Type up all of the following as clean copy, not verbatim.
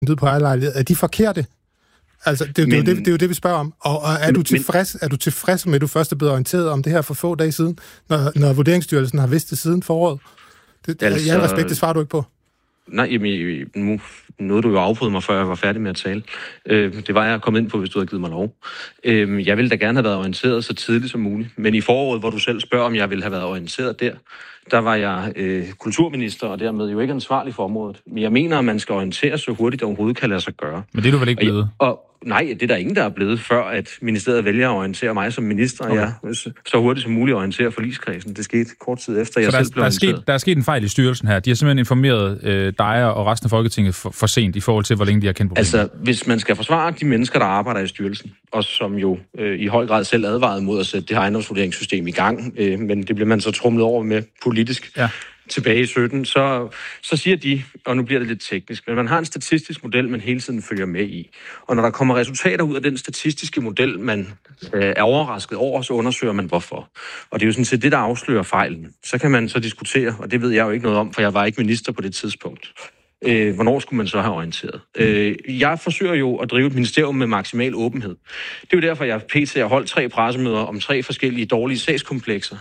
ud på ejerlejlighed, er de forkerte? Altså, det er jo det, vi spørger om. Og er du tilfreds med, at du først er blevet orienteret om det her for få dage siden, når Vurderingsstyrelsen har vidst det siden foråret? I al respekt, det svarer du ikke på. Nej, jamen, nu nåede du jo afbryde mig, før jeg var færdig med at tale. Det var jeg kommet ind på, hvis du havde givet mig lov. Jeg ville da gerne have været orienteret så tidligt som muligt. Men i foråret, hvor du selv spørger, om jeg ville have været orienteret der var jeg kulturminister, og dermed jo ikke ansvarlig for området. Men jeg mener, at man skal orientere så hurtigt, det overhovedet kan lade sig gøre. Men det er du vel ikke blevet? Nej, det er der ingen, der er blevet, før at ministeriet vælger at orientere mig som minister, og jeg så hurtigt som muligt orienterer forligskredsen. Det skete kort tid efter, jeg selv blev orienteret. Der er sket en fejl i styrelsen her. De har simpelthen informeret dig og resten af Folketinget for sent i forhold til, hvor længe de har kendt problemet. Altså, hvis man skal forsvare de mennesker, der arbejder i styrelsen, og som jo i høj grad selv advarede mod at sætte det her ejendomsvurderingssystem i gang, men det bliver man så trumlet over med politisk. Ja. Tilbage i 17, så siger de, og nu bliver det lidt teknisk, men man har en statistisk model, man hele tiden følger med i. Og når der kommer resultater ud af den statistiske model, man er overrasket over, så undersøger man hvorfor. Og det er jo sådan set det, der afslører fejlen. Så kan man så diskutere, og det ved jeg jo ikke noget om, for jeg var ikke minister på det tidspunkt. Hvornår skulle man så have orienteret? Jeg forsøger jo at drive et ministerium med maksimal åbenhed. Det er jo derfor, jeg pt. Har holdt 3 pressemøder om 3 forskellige dårlige sagskomplekser.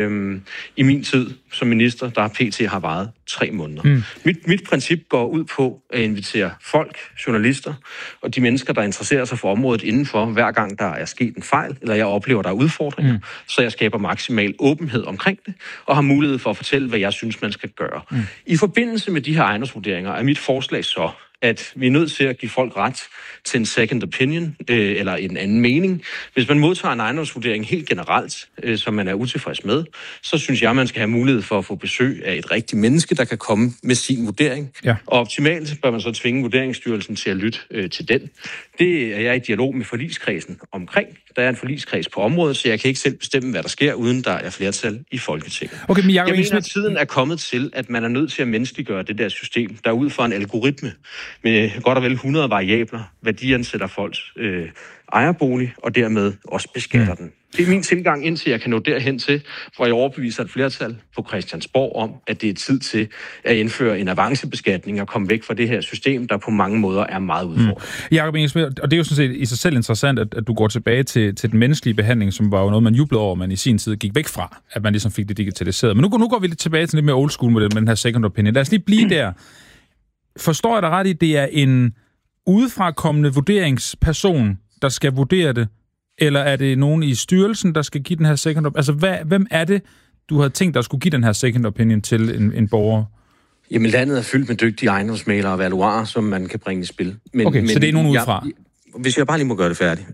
I min tid som minister, der pt. Har varet 3 måneder. Mit princip går ud på at invitere folk, journalister og de mennesker, der interesserer sig for området indenfor, hver gang der er sket en fejl, eller jeg oplever, der er udfordringer, så jeg skaber maksimal åbenhed omkring det, og har mulighed for at fortælle, hvad jeg synes, man skal gøre. I forbindelse med de her ejendomsvurderinger er mit forslag så, at vi er nødt til at give folk ret til en second opinion, eller en anden mening. Hvis man modtager en ejendomsvurdering helt generelt, som man er utilfreds med, så synes jeg, man skal have mulighed for at få besøg af et rigtigt menneske, der kan komme med sin vurdering. Ja. Og optimalt bør man så tvinge Vurderingsstyrelsen til at lytte til den. Det er jeg i dialog med forligskredsen omkring. Der er en forligskreds på området, så jeg kan ikke selv bestemme, hvad der sker, uden der er flertal i Folketinget. Okay, men jeg mener, at tiden er kommet til, at man er nødt til at menneskeliggøre det der system, der ud fra en algoritme med godt og vel 100 variabler, værdiansætter folks ejerbolig, og dermed også beskatter den. Det er min tilgang, indtil jeg kan nå derhen til, hvor jeg overbeviser et flertal på Christiansborg om, at det er tid til at indføre en avancebeskatning og komme væk fra det her system, der på mange måder er meget udfordrende. Jakob Engel-Schmidt, og det er jo sådan set i sig selv interessant, at du går tilbage til den menneskelige behandling, som var jo noget, man jublede over, man i sin tid gik væk fra, at man ligesom fik det digitaliseret. Men nu går vi lidt tilbage til lidt mere old school model med den her second opinion. Lad os lige blive der. Forstår jeg dig ret i, det er en udefrakommende vurderingsperson, der skal vurdere det, eller er det nogen i styrelsen, der skal give den her second opinion? Altså, hvem er det, du havde tænkt, der skulle give den her second opinion til en borger? Jamen, landet er fyldt med dygtige ejendomsmæglere og valuarer, som man kan bringe i spil. Men så det er nogen udefra? Hvis jeg bare lige må gøre det færdigt.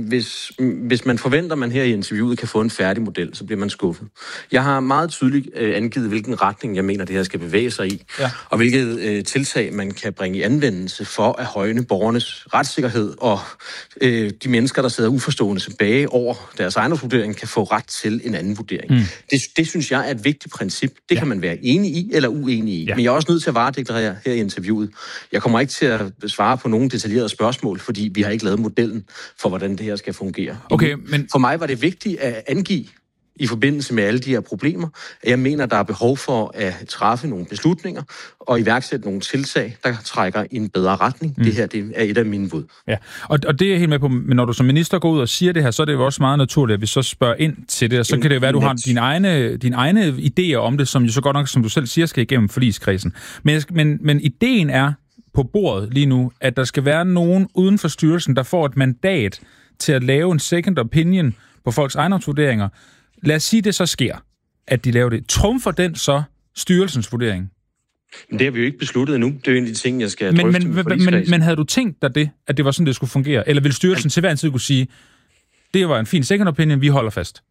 Hvis man forventer, at man her i interviewet kan få en færdig model, så bliver man skuffet. Jeg har meget tydeligt angivet, hvilken retning jeg mener, det her skal bevæge sig i, og hvilket tiltag man kan bringe i anvendelse for at højne borgernes retssikkerhed, og de mennesker, der sidder uforstående tilbage over deres ejendomsvurdering, kan få ret til en anden vurdering. Det synes jeg er et vigtigt princip. Det kan man være enig i eller uenig i. Men jeg er også nødt til at varedeklarere her i interviewet. Jeg kommer ikke til at svare på nogen detaljerede spørgsmål, fordi vi har ikke lavet modellen for, hvordan det her skal fungere. Okay, men for mig var det vigtigt at angive i forbindelse med alle de her problemer, at jeg mener, der er behov for at træffe nogle beslutninger og iværksætte nogle tiltag, der trækker i en bedre retning. Det her, det er et af mine bud. Ja, og det er jeg helt med på, men når du som minister går ud og siger det her, så er det jo også meget naturligt, at vi så spørger ind til det, og så kan det jo være, at du har dine egne idéer om det, som jo så godt nok, som du selv siger, skal igennem forligskredsen. Men ideen er på bordet lige nu, at der skal være nogen uden for styrelsen, der får et mandat til at lave en second opinion på folks ejendomsvurderinger. Lad os sige, det så sker, at de laver det. Trumfer den så styrelsens vurdering? Men det har vi jo ikke besluttet endnu. Det er jo en af de ting, jeg skal drøfte med forligskredsen. Men havde du tænkt dig det, at det var sådan, det skulle fungere? Eller vil styrelsen til hver en tid kunne sige, det var en fin second opinion, vi holder fast?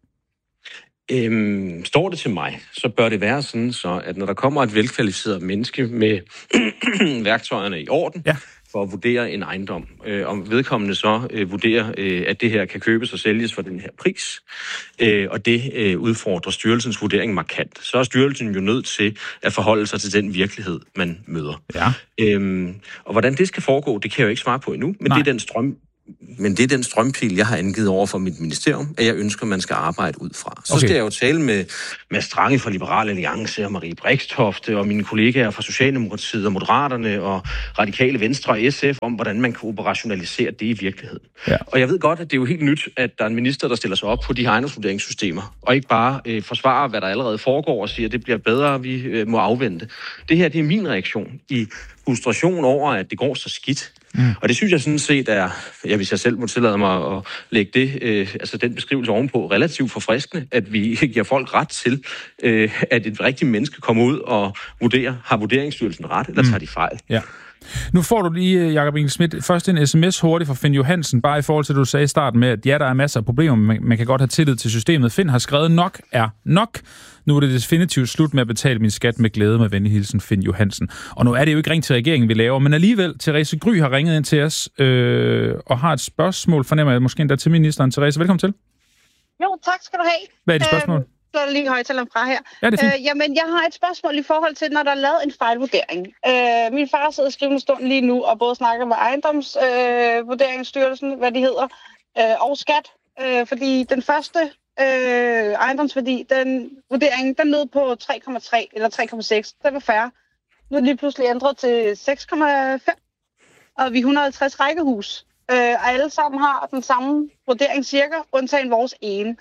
Står det til mig, så bør det være sådan, så at når der kommer et velkvalificeret menneske med værktøjerne i orden, for at vurdere en ejendom, om vedkommende så vurderer, at det her kan købes og sælges for den her pris, og det udfordrer styrelsens vurdering markant, så er styrelsen jo nødt til at forholde sig til den virkelighed, man møder. Ja. Og hvordan det skal foregå, det kan jeg jo ikke svare på endnu, men det er den Men det er den strømpil, jeg har angivet over for mit ministerium, at jeg ønsker, man skal arbejde ud fra. Så skal jeg jo tale med Strange fra Liberal Alliance og Marie Brixtofte og mine kollegaer fra Socialdemokratiet og Moderaterne og Radikale Venstre og SF om, hvordan man kan operationalisere det i virkeligheden. Ja. Og jeg ved godt, at det er jo helt nyt, at der er en minister, der stiller sig op på de her ejendomsvurderingssystemer, og ikke bare forsvarer, hvad der allerede foregår og siger, at det bliver bedre, vi må afvente. Det her, det er min reaktion i frustration over, at det går så skidt. Og det synes jeg sådan set er, hvis jeg selv må tillade mig at lægge det, den beskrivelse ovenpå, relativt forfriskende, at vi giver folk ret til, at et rigtigt menneske kommer ud og vurderer, har Vurderingsstyrelsen ret, eller tager de fejl? Ja. Nu får du lige, Jakob Engel-Schmidt, først en sms hurtigt fra Finn Johansen, bare i forhold til, at du sagde i starten med, at ja, der er masser af problemer, men man kan godt have tillid til systemet. Finn har skrevet, nok er nok. Nu er det definitivt slut med at betale min skat med glæde, med venlig hilsen Finn Johansen. Og nu er det jo ikke ring til regeringen, vi laver, men alligevel, Therese Gry har ringet ind til os og har et spørgsmål, fornemmer jeg måske endda til ministeren. Therese, velkommen til. Jo, tak skal du have. Hvad er dit spørgsmål? Så er der lige højtaleren fra her. Ja, det er fint. Jamen, jeg har et spørgsmål i forhold til, når der er lavet en fejlvurdering. Min far sidder i skrivende stund lige nu og både snakker med ejendomsvurderingsstyrelsen, hvad de hedder, og skat. Fordi den første ejendomsværdi, den lød på 3,3 eller 3,6. Det var færre. Nu er det lige pludselig ændret til 6,5. Og vi er 150 rækkehus. Og alle sammen har den samme vurdering cirka, undtagen vores ene.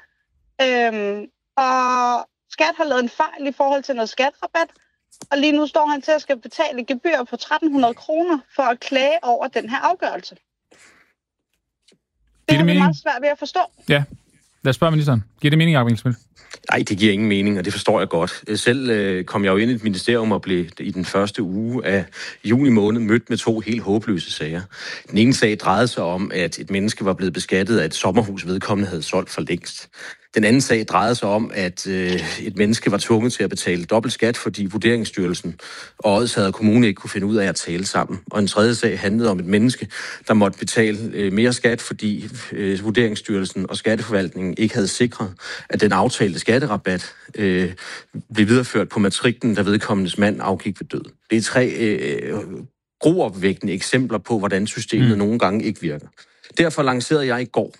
Og skat har lavet en fejl i forhold til noget skatrabat, og lige nu står han til at skal betale gebyr på 1.300 kroner for at klage over den her afgørelse. Det er meget svært ved at forstå. Ja, lad os spørge ministeren. Giver det mening, Jakob Engel-Schmidt? Nej, det giver ingen mening, og det forstår jeg godt. Selv kom jeg jo ind i et ministerium og blev i den første uge af juni måned mødt med 2 helt håbløse sager. Den ene sag drejede sig om, at et menneske var blevet beskattet af et sommerhus, vedkommende havde solgt for længst. Den anden sag drejede sig om, at et menneske var tvunget til at betale dobbelt skat, fordi Vurderingsstyrelsen og Odsherred Kommune ikke kunne finde ud af at tale sammen. Og en tredje sag handlede om et menneske, der måtte betale mere skat, fordi Vurderingsstyrelsen og Skatteforvaltningen ikke havde sikret, at den aftalte skatterabat blev videreført på matriklen, da vedkommendes mand afgik ved død. Det er 3 gruopvækkende eksempler på, hvordan systemet nogle gange ikke virker. Derfor lancerede jeg i går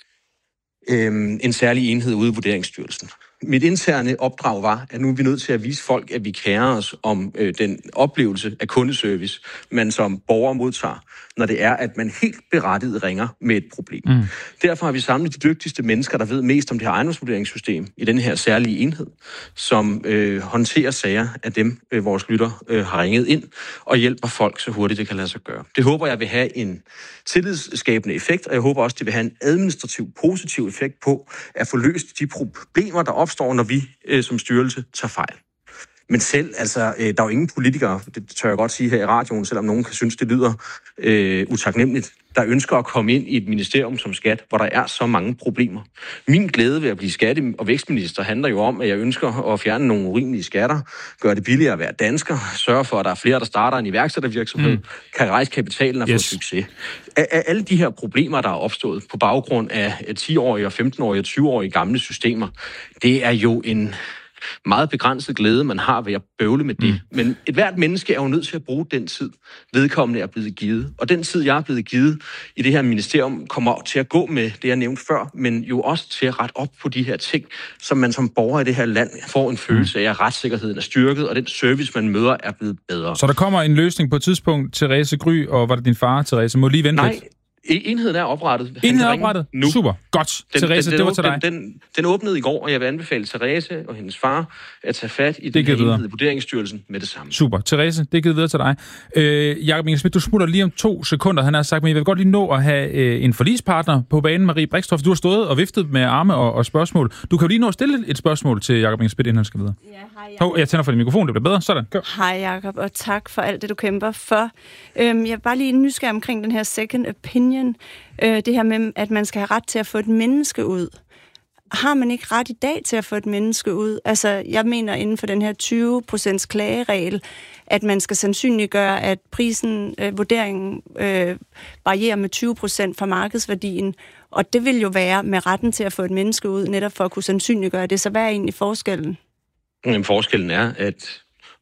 en særlig enhed ude i Vurderingsstyrelsen. Mit interne opdrag var, at nu er vi nødt til at vise folk, at vi kærer os om den oplevelse af kundeservice, man som borger modtager, når det er, at man helt berettiget ringer med et problem. Derfor har vi samlet de dygtigste mennesker, der ved mest om det her ejendomsvurderingssystem i den her særlige enhed, som håndterer sager af dem, vores lytter har ringet ind, og hjælper folk så hurtigt det kan lade sig gøre. Det håber jeg vil have en tillidsskabende effekt, og jeg håber også, det vil have en administrativ positiv effekt på at få løst de problemer, der opstår, når vi som styrelse tager fejl. Men selv, der er jo ingen politikere, det tør jeg godt sige her i radioen, selvom nogen kan synes, det lyder utaknemmeligt, der ønsker at komme ind i et ministerium som skat, hvor der er så mange problemer. Min glæde ved at blive skatte- og vækstminister handler jo om, at jeg ønsker at fjerne nogle urimelige skatter, gøre det billigere at være dansker, sørge for, at der er flere, der starter en iværksættervirksomhed, kan rejse kapitalen og få succes. Af alle de her problemer, der er opstået på baggrund af 10-årige og 15-årige og 20-årige gamle systemer, det er jo en meget begrænset glæde, man har ved at bøvle med det. Men et hvert menneske er jo nødt til at bruge den tid, vedkommende er blevet givet. Og den tid, jeg er blevet givet i det her ministerium, kommer til at gå med det, jeg nævnte før, men jo også til at rette op på de her ting, som man som borger i det her land får en følelse af, at retssikkerheden er styrket, og den service, man møder, er blevet bedre. Så der kommer en løsning på et tidspunkt, Therese Gry, og var det din far, Therese? Må lige vente lidt? Enheden er oprettet. Enheden er oprettet? Nu. Super. Godt. Therese, det var til dig. Den åbnede i går, og jeg vil anbefale Therese og hendes far at tage fat i den her enhed i Vurderingsstyrelsen med det samme. Super. Therese, det er givet videre til dig. Jakob Engel-Schmidt, du smutter lige om 2 sekunder. Han har sagt, men jeg vil godt lige nå at have en forligspartner på banen, Marie Brixtofte. Du har stået og viftet med arme og spørgsmål. Du kan jo lige nå at stille et spørgsmål til Jakob Engel-Schmidt, inden han skal videre. Ja, hej Jacob. Jeg tænder for din mikrofon, det bliver bedre. Sådan, kør. Hej Jakob, og tak for alt det, du kæmper for. Jeg er bare lige nysgerrig omkring den her second opinion. Det her med, at man skal have ret til at få et menneske ud. Har man ikke ret i dag til at få et menneske ud? Altså, jeg mener inden for den her 20% klageregel, at man skal sandsynliggøre, at vurderingen varierer med 20% fra markedsværdien. Og det vil jo være med retten til at få et menneske ud, netop for at kunne sandsynliggøre det. Så hvad er egentlig forskellen? Forskellen er, at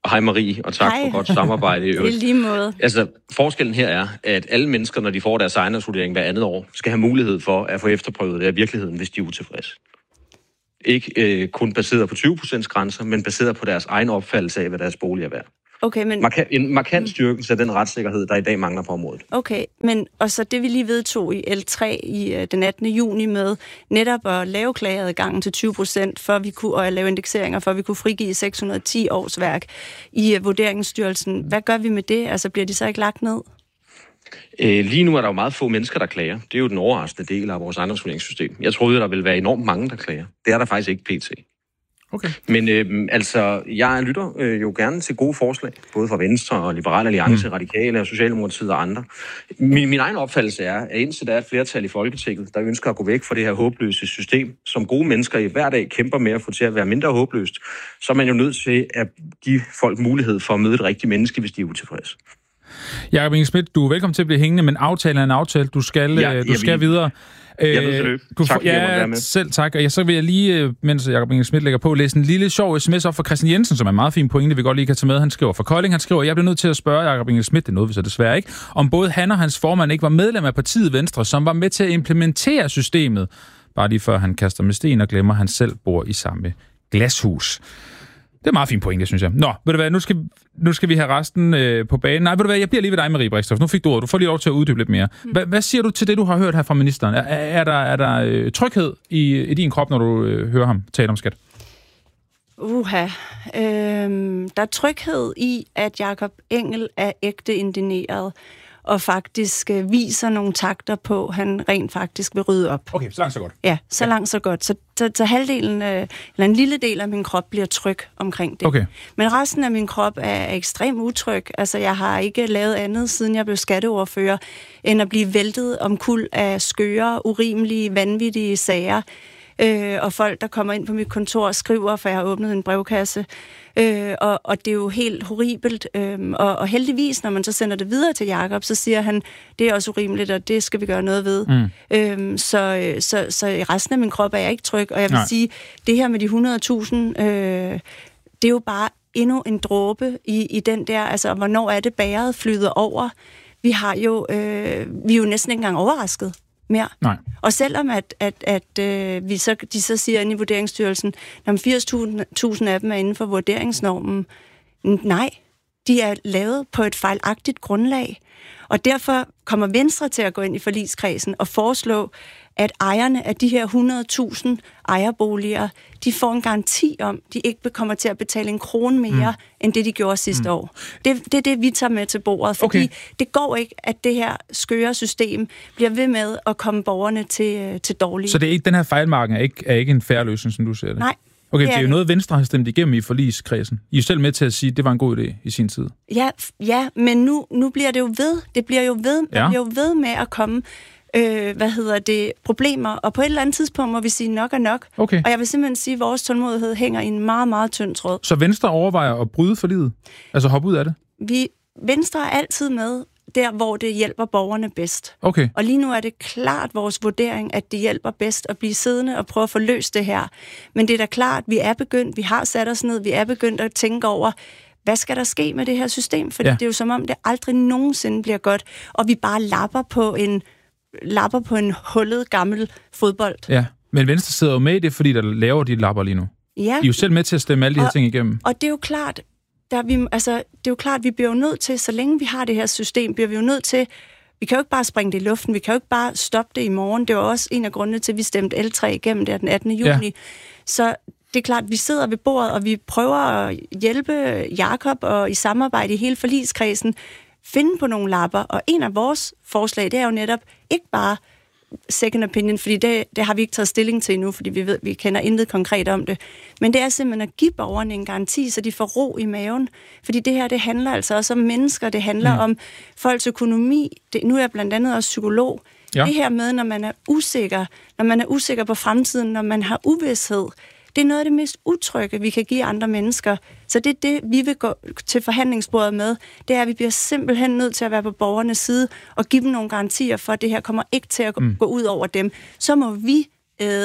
Hej Marie, og tak for godt samarbejde i øvrigt. Det er lige måde. Altså, forskellen her er, at alle mennesker, når de får deres ejendomsvurdering hver andet år, skal have mulighed for at få efterprøvet det af virkeligheden, hvis de er utilfredse. Ikke kun baseret på 20% grænser, men baseret på deres egen opfattelse af, hvad deres bolig er værd. Okay, men... En markant styrkelse af den retssikkerhed, der i dag mangler på området. Okay, men og så det vi lige vedtog i L3 i den 18. juni med netop at lave klageadgangen til 20%, for vi kunne, og at lave indekseringer, for vi kunne frigive 610 årsværk i Vurderingsstyrelsen. Hvad gør vi med det? Altså bliver de så ikke lagt ned? Lige nu er der jo meget få mennesker, der klager. Det er jo den overraskende del af vores ejendomsvurderingssystem. Jeg troede, der ville være enormt mange, der klager. Det er der faktisk ikke pt. Okay. Men jeg lytter jo gerne til gode forslag, både fra Venstre og Liberal Alliance, Radikale og Socialdemokratiet og andre. Min egen opfattelse er, at indtil der er et flertal i Folketinget, der ønsker at gå væk fra det her håbløse system, som gode mennesker i hver dag kæmper med at få til at være mindre håbløst, så er man jo nødt til at give folk mulighed for at møde et rigtigt menneske, hvis de er utilfredse. Jakob Engel-Schmidt, du er velkommen til at blive hængende, men aftalen er en aftale. Du skal videre. Jeg ved det. Tak fordi jeg måtte være med. Selv tak. Og så vil jeg lige, mens Jakob Engel-Schmidt lægger på, læse en lille sjov sms op fra Christian Jensen, som er en meget fin pointe, vi godt lige kan tage med. Han skriver fra Kolding. Han skriver, jeg bliver nødt til at spørge Jakob Engel-Schmidt, det er noget vi så desværre ikke, om både han og hans formand ikke var medlem af partiet Venstre, som var med til at implementere systemet, bare lige før han kaster med sten og glemmer, at han selv bor i samme glashus. Det er meget fin pointe, synes jeg. Nå, ved du hvad, nu skal vi have resten på banen. Nej, ved du hvad, jeg bliver lige ved dig, Marie Brixtoft. Nu fik du ordet. Du får lige lov til at uddybe lidt mere. Hvad siger du til det, du har hørt her fra ministeren? Er der tryghed i din krop, når du hører ham tale om skat? Der er tryghed i, at Jakob Engel er ægte indigneret, og faktisk viser nogle takter på, at han rent faktisk vil rydde op. Okay, så langt så godt. Ja, så langt så godt. Så halvdelen, eller en lille del af min krop bliver tryg omkring det. Okay. Men resten af min krop er ekstremt utryg. Altså, jeg har ikke lavet andet, siden jeg blev skatteordfører, end at blive væltet omkuld af skøre, urimelige, vanvittige sager. Og folk, der kommer ind på mit kontor og skriver, for jeg har åbnet en brevkasse. Og det er jo helt horribelt. Og heldigvis, når man så sender det videre til Jakob, så siger han, det er også urimeligt, og det skal vi gøre noget ved. Så i resten af min krop er jeg ikke tryg. Og jeg vil sige, det her med de 100.000, det er jo bare endnu en dråbe i den der, altså hvornår er det bæret flyder over? Vi er jo næsten ikke engang overrasket mere. Nej. Og selvom de så siger inde i Vurderingsstyrelsen, at 80.000 af dem er inden for vurderingsnormen, nej, de er lavet på et fejlagtigt grundlag. Og derfor kommer Venstre til at gå ind i forligskredsen og foreslå, at ejerne af de her 100.000 ejerboliger, de får en garanti om, de ikke kommer til at betale en krone mere, end det de gjorde sidste år. Det er det, vi tager med til bordet, fordi det går ikke, at det her skøre system bliver ved med at komme borgerne til dårlige. Så det er ikke, den her fejlmarken er ikke en fair løsning, som du ser det? Nej. Okay, det er jo noget, Venstre har stemt igennem i forligskredsen. I er jo selv med til at sige, at det var en god idé i sin tid. Ja, men nu bliver det jo ved. Det bliver jo ved, man bliver jo ved med at komme problemer, og på et eller andet tidspunkt må vi sige nok er nok. Okay. Og jeg vil simpelthen sige, at vores tålmodighed hænger i en meget, meget tynd tråd. Så Venstre overvejer at bryde forliget? Altså hoppe ud af det? Venstre er altid med der, hvor det hjælper borgerne bedst. Okay. Og lige nu er det klart vores vurdering, at det hjælper bedst at blive siddende og prøve at få løst det her. Men det er da klart, vi har sat os ned, vi er begyndt at tænke over, hvad skal der ske med det her system? Fordi det er jo som om, det aldrig nogensinde bliver godt, og vi bare lapper på en hullet gammel fodbold. Ja, men Venstre sidder jo med i det, fordi der laver de lapper lige nu. Ja. I er jo selv med til at stemme alle de her ting igennem. Og det er jo klart, vi bliver jo nødt til, så længe vi har det her system, bliver vi jo nødt til, vi kan jo ikke bare springe det i luften, vi kan jo ikke bare stoppe det i morgen. Det var også en af grundene til, at vi stemte L3 igennem der den 18. juni. Ja. Så det er klart, at vi sidder ved bordet, og vi prøver at hjælpe Jakob og i samarbejde i hele forligskredsen finde på nogle lapper, og en af vores forslag, det er jo netop ikke bare second opinion, fordi det har vi ikke taget stilling til endnu, fordi vi kender intet konkret om det, men det er simpelthen at give borgerne en garanti, så de får ro i maven, fordi det her, det handler altså også om mennesker, det handler om folks økonomi, nu er jeg blandt andet også psykolog, det her med, når man er usikker på fremtiden, når man har uvished, det er noget af det mest utrygge, vi kan give andre mennesker. Så det er det, vi vil gå til forhandlingsbordet med. Det er, at vi bliver simpelthen nødt til at være på borgernes side og give dem nogle garantier for, at det her kommer ikke til at gå ud over dem. Så må vi æde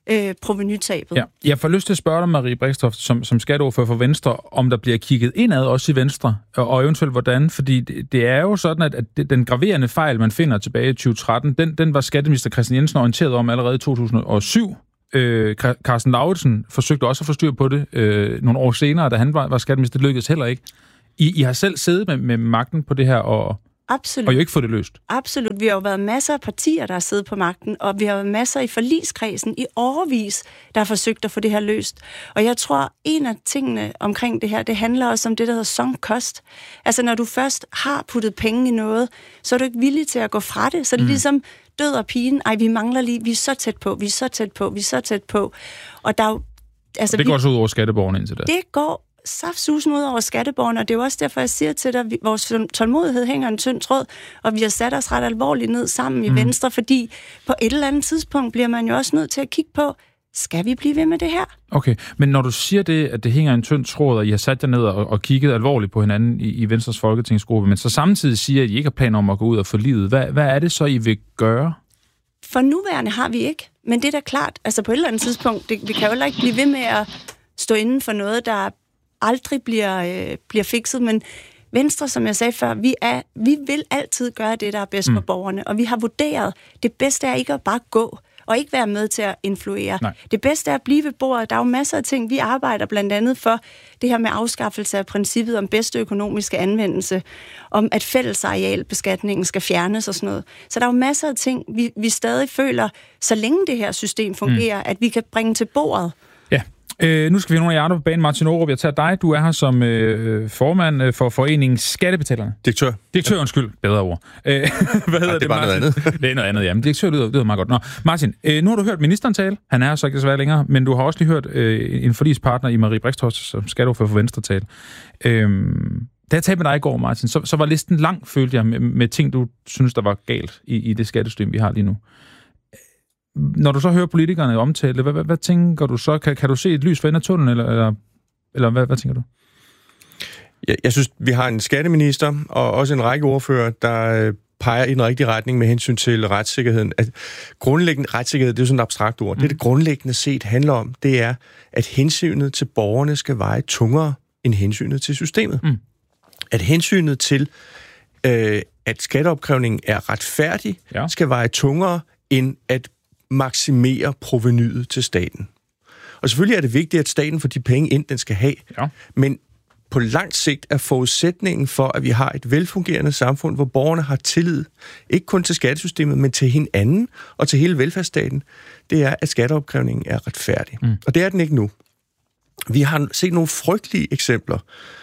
provenytabet. Ja. Jeg får lyst til at spørge dig, Marie Brixtoft, som skatteordfører for Venstre, om der bliver kigget indad også i Venstre, og eventuelt hvordan, fordi det er jo sådan, at den graverende fejl, man finder tilbage i 2013, den var skatteminister Kristian Jensen orienteret om allerede i 2007. Carsten Lauritsen forsøgte også at få styr på det nogle år senere, da han var skatteminister. Det lykkedes heller ikke. I har selv siddet med magten på det her, og jo ikke fået det løst. Absolut. Vi har jo været masser af partier, der har siddet på magten, og vi har været masser i forligskredsen i årevis, der har forsøgt at få det her løst. Og jeg tror, en af tingene omkring det her, det handler også om det, der hedder sunk cost. Altså, når du først har puttet penge i noget, så er du ikke villig til at gå fra det. Så det er ligesom død og pigen. Ej, vi mangler lige, vi er så tæt på, vi er så tæt på, vi er så tæt på. Og der er jo, altså, det går så ud over skatteborgerne indtil da. Det går saftsusen ud over skatteborgerne, og det er jo også derfor, jeg siger til dig, at vores tålmodighed hænger en tynd tråd, og vi har sat os ret alvorligt ned sammen i Venstre, fordi på et eller andet tidspunkt bliver man jo også nødt til at kigge på, skal vi blive ved med det her? Okay, men når du siger det, at det hænger en tynd tråd, og I har sat jer ned og kigget alvorligt på hinanden i Venstres folketingsgruppe, men så samtidig siger, at I ikke har planer om at gå ud og få livet, hvad er det så, I vil gøre? For nuværende har vi ikke, men det er da klart, altså på et eller andet tidspunkt, vi kan jo heller ikke blive ved med at stå inden for noget, der aldrig bliver fikset, men Venstre, som jeg sagde før, vi vil altid gøre det, der er bedst for borgerne, og vi har vurderet, det bedste er ikke at bare gå, og ikke være med til at influere. Nej. Det bedste er at blive ved bordet. Der er jo masser af ting, vi arbejder blandt andet for det her med afskaffelse af princippet om bedste økonomiske anvendelse, om at fællesarealbeskatningen skal fjernes og sådan noget. Så der er jo masser af ting, vi stadig føler, så længe det her system fungerer, at vi kan bringe til bordet. Ja. Nu skal vi have nogle af jer på banen. Martin Aarup, jeg tager dig. Du er her som formand for foreningen Skattebetalerne. Direktør, undskyld. Bedre ord. Hvad hedder det, bare Martin? noget andet. Det er noget andet, jamen. Direktør lyder meget godt. Nå, Martin, nu har du hørt ministeren tale. Han er så ikke desværre længere, men du har også lige hørt en forligspartner i Marie Brixtoft, som skatteordfører for Venstre tale. Da jeg talte med dig i går, Martin, så var listen lang, følte jeg, med ting, du synes, der var galt i det skattesystem, vi har lige nu. Når du så hører politikerne omtale, hvad tænker du så? Kan du se et lys for enden af tunnelen, eller hvad tænker du? Jeg synes, vi har en skatteminister og også en række ordfører, der peger i den rigtige retning med hensyn til retssikkerheden. At grundlæggende retssikkerhed, det er jo sådan et abstrakt ord. Det grundlæggende set handler om, det er, at hensynet til borgerne skal veje tungere end hensynet til systemet. At hensynet til, at skatteopkrævningen er retfærdig, skal veje tungere end at maksimere provenyet til staten. Og selvfølgelig er det vigtigt, at staten får de penge ind, den skal have. Ja. Men på langt sigt er forudsætningen for, at vi har et velfungerende samfund, hvor borgerne har tillid, ikke kun til skattesystemet, men til hinanden og til hele velfærdsstaten, det er, at skatteopkrævningen er retfærdig. Og det er den ikke nu. Vi har set nogle frygtelige eksempler.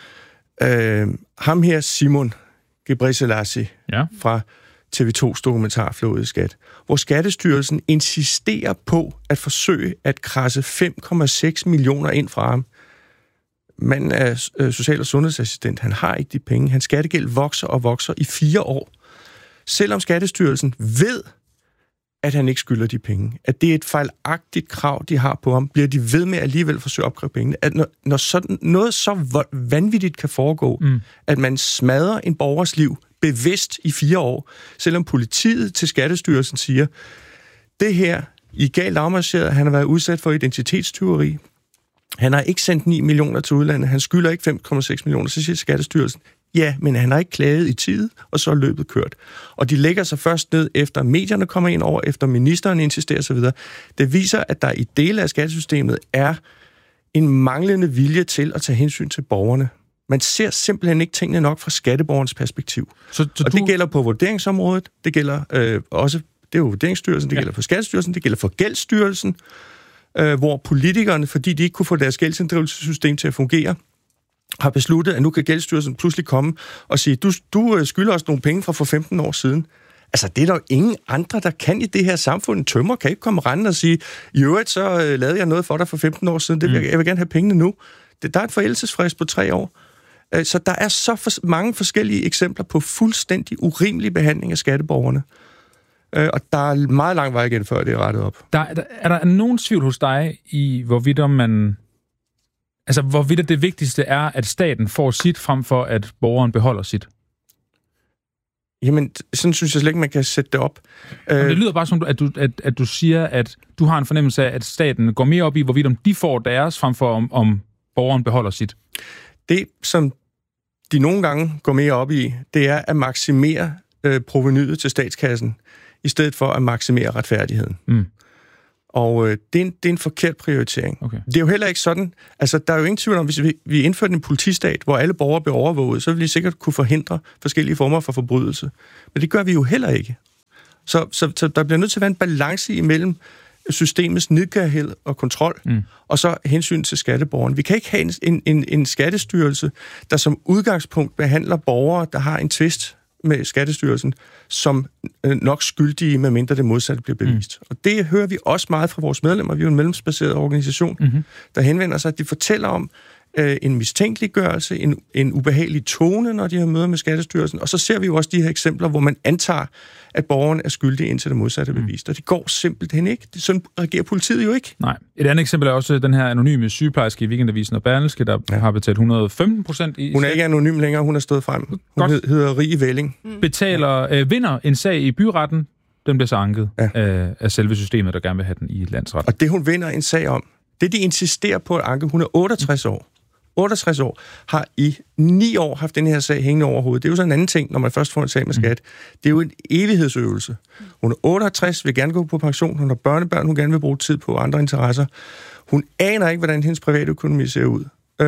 Ham her, Simon Gebre Selassie fra TV2's dokumentarflåde Skat, hvor Skattestyrelsen insisterer på at forsøge at krasse 5,6 millioner ind fra ham. Manden er social- og sundhedsassistent. Han har ikke de penge. Hans skattegæld vokser og vokser i 4 år. Selvom Skattestyrelsen ved, at han ikke skylder de penge, at det er et fejlagtigt krav, de har på ham, bliver de ved med at alligevel forsøge at opkræve pengene. At når sådan noget så vanvittigt kan foregå, at man smadrer en borgers liv bevidst i 4 år, selvom politiet til Skattestyrelsen siger, det her, I galt afmarcheret, han har været udsat for identitetstyveri, han har ikke sendt 9 millioner til udlandet, han skylder ikke 5,6 millioner, så siger Skattestyrelsen, ja, men han har ikke klaget i tide, og så er løbet kørt. Og de lægger sig først ned, efter medierne kommer ind over, efter ministeren insisterer osv. Det viser, at der i dele af skattesystemet er en manglende vilje til at tage hensyn til borgerne. Man ser simpelthen ikke tingene nok fra skatteborgerens perspektiv. Og det gælder på vurderingsområdet, det gælder også, det er jo Vurderingsstyrelsen, det gælder for Skattestyrelsen, det gælder for Gældsstyrelsen, hvor politikerne, fordi de ikke kunne få deres gældsinddrivelsessystem til at fungere, har besluttet, at nu kan Gældsstyrelsen pludselig komme og sige, du skylder os nogle penge fra for 15 år siden. Altså, det er der jo ingen andre, der kan i det her samfund. En tømrer kan ikke komme rendende og sige, i øvrigt, så lavede jeg noget for dig for 15 år siden, jeg vil gerne have pengene nu. Der er en forældelsesfrist på 3 år. Så der er så mange forskellige eksempler på fuldstændig urimelig behandling af skatteborgerne. Og der er meget lang vej igen, før det er rettet op. Er der nogen tvivl hos dig i, hvorvidt det vigtigste er, at staten får sit, frem for at borgeren beholder sit? Jamen, sådan synes jeg slet ikke, man kan sætte det op. Det lyder bare som, at du siger, at du har en fornemmelse af, at staten går mere op i, hvorvidt om de får deres, frem for om borgeren beholder sit. Det, som de nogle gange går mere op i, det er at maksimere provenyet til statskassen, i stedet for at maksimere retfærdigheden. Og det er en forkert prioritering. Okay. Det er jo heller ikke sådan, altså der er jo ingen tvivl om, hvis vi indførte en politistat, hvor alle borgere bliver overvåget, så ville de sikkert kunne forhindre forskellige former for forbrydelse. Men det gør vi jo heller ikke. Så der bliver nødt til at være en balance imellem systemets nidkærhed og kontrol, og så hensyn til skatteborgeren. Vi kan ikke have en skattestyrelse, der som udgangspunkt behandler borgere, der har en tvist med Skattestyrelsen, som nok skyldige, medmindre det modsatte bliver bevist. Og det hører vi også meget fra vores medlemmer. Vi er jo en medlemsbaseret organisation, der henvender sig, at de fortæller om en mistænkeliggørelse, en ubehagelig tone, når de har møder med Skattestyrelsen. Og så ser vi jo også de her eksempler, hvor man antager, at borgeren er skyldig indtil det modsatte bevist. Og det går simpelthen ikke. Sådan reagerer politiet jo ikke. Nej. Et andet eksempel er også den her anonyme sygeplejerske i Weekendavisen og Berlingske, der har betalt 115% i... Hun er ikke anonym længere, hun er stået frem. Hun hedder Rie Velling. Vinder en sag i byretten, den bliver så anket af selve systemet, der gerne vil have den i landsretten. Og det, hun vinder en sag om, det de insisterer på at anke, hun er 68 år. 68 år, har i 9 år haft den her sag hængende over hovedet. Det er jo sådan en anden ting, når man først får en sag med skat. Det er jo en evighedsøvelse. Hun er 68, vil gerne gå på pension, hun har børnebørn, hun gerne vil bruge tid på andre interesser. Hun aner ikke, hvordan hendes private økonomi ser ud.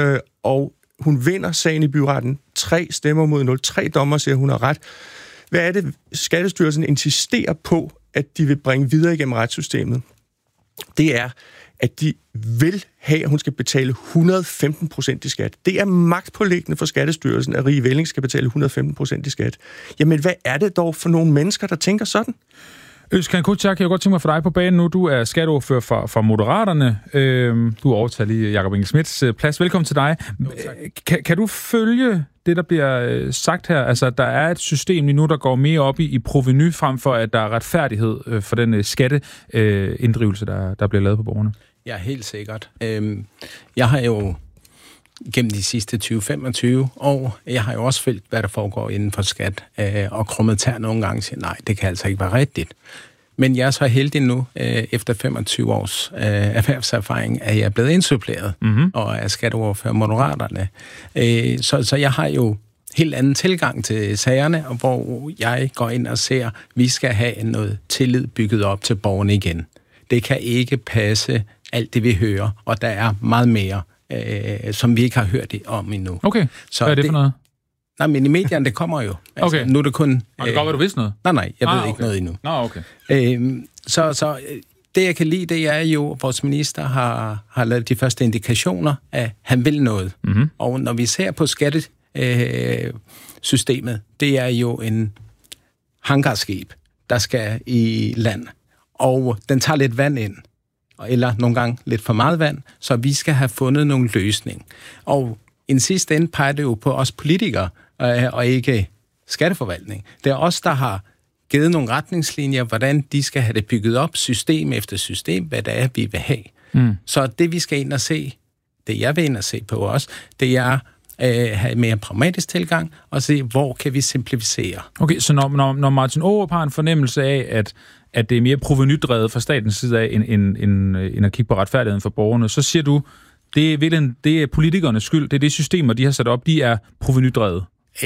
Og hun vinder sagen i byretten. 3 stemmer mod 0. 3 dommer siger, hun har ret. Hvad er det, Skattestyrelsen insisterer på, at de vil bringe videre igennem retssystemet? Det er, at de vil have, at hun skal betale 115% i skat. Det er magtpåliggende for Skattestyrelsen, at Rie Velling skal betale 115% i skat. Jamen, hvad er det dog for nogle mennesker, der tænker sådan? Özkan Kucak, jeg har godt tænkt mig for dig på banen nu. Du er skatteordfører for Moderaterne. Du overtager lige Jakob Engel-Schmidts plads. Velkommen til dig. Kan du følge det, der bliver sagt her? Altså, der er et system lige nu, der går mere op i proveny, frem for at der er retfærdighed for den skatteinddrivelse, der bliver lavet på borgerne. Ja, helt sikkert. Jeg har jo gennem de sidste 20-25 år, jeg har jo også følt, hvad der foregår inden for skat, og krummet tær nogle gange siger, nej, det kan altså ikke være rigtigt. Men jeg er så heldig nu, efter 25 års erhvervserfaring, at jeg er blevet indsuppleret, og er skatteordfører Moderaterne. Så jeg har jo helt anden tilgang til sagerne, hvor jeg går ind og ser, at vi skal have noget tillid bygget op til borgerne igen. Det kan ikke passe alt det, vi hører, og der er meget mere, som vi ikke har hørt om endnu. Okay, så hvad er det for noget? Nej, men i medierne, det kommer jo. Altså, okay. Nu er det kun... Og det går, hvad du vidste noget? Nej, jeg ved ikke noget endnu. Okay. Så det, jeg kan lide, det er jo, at vores minister har lavet de første indikationer, at han vil noget. Og når vi ser på skattesystemet, det er jo en hangarskib, der skal i land. Og den tager lidt vand ind, eller nogle gange lidt for meget vand, så vi skal have fundet nogle løsning. Og i sidste ende peger det jo på os politikere, og ikke skatteforvaltning. Det er os, der har givet nogle retningslinjer, hvordan de skal have det bygget op, system efter system, hvad det er, vi vil have. Så det, vi skal ind og se, det jeg vil ind og se på os, det er have mere pragmatisk tilgang, og se, hvor kan vi simplificere. Okay, så når Martin Aarup har en fornemmelse af, at det er mere provenydrevet fra statens side af, end at kigge på retfærdigheden for borgerne, så siger du, det er politikernes skyld, det er det systemer, de har sat op, de er provenydrevet.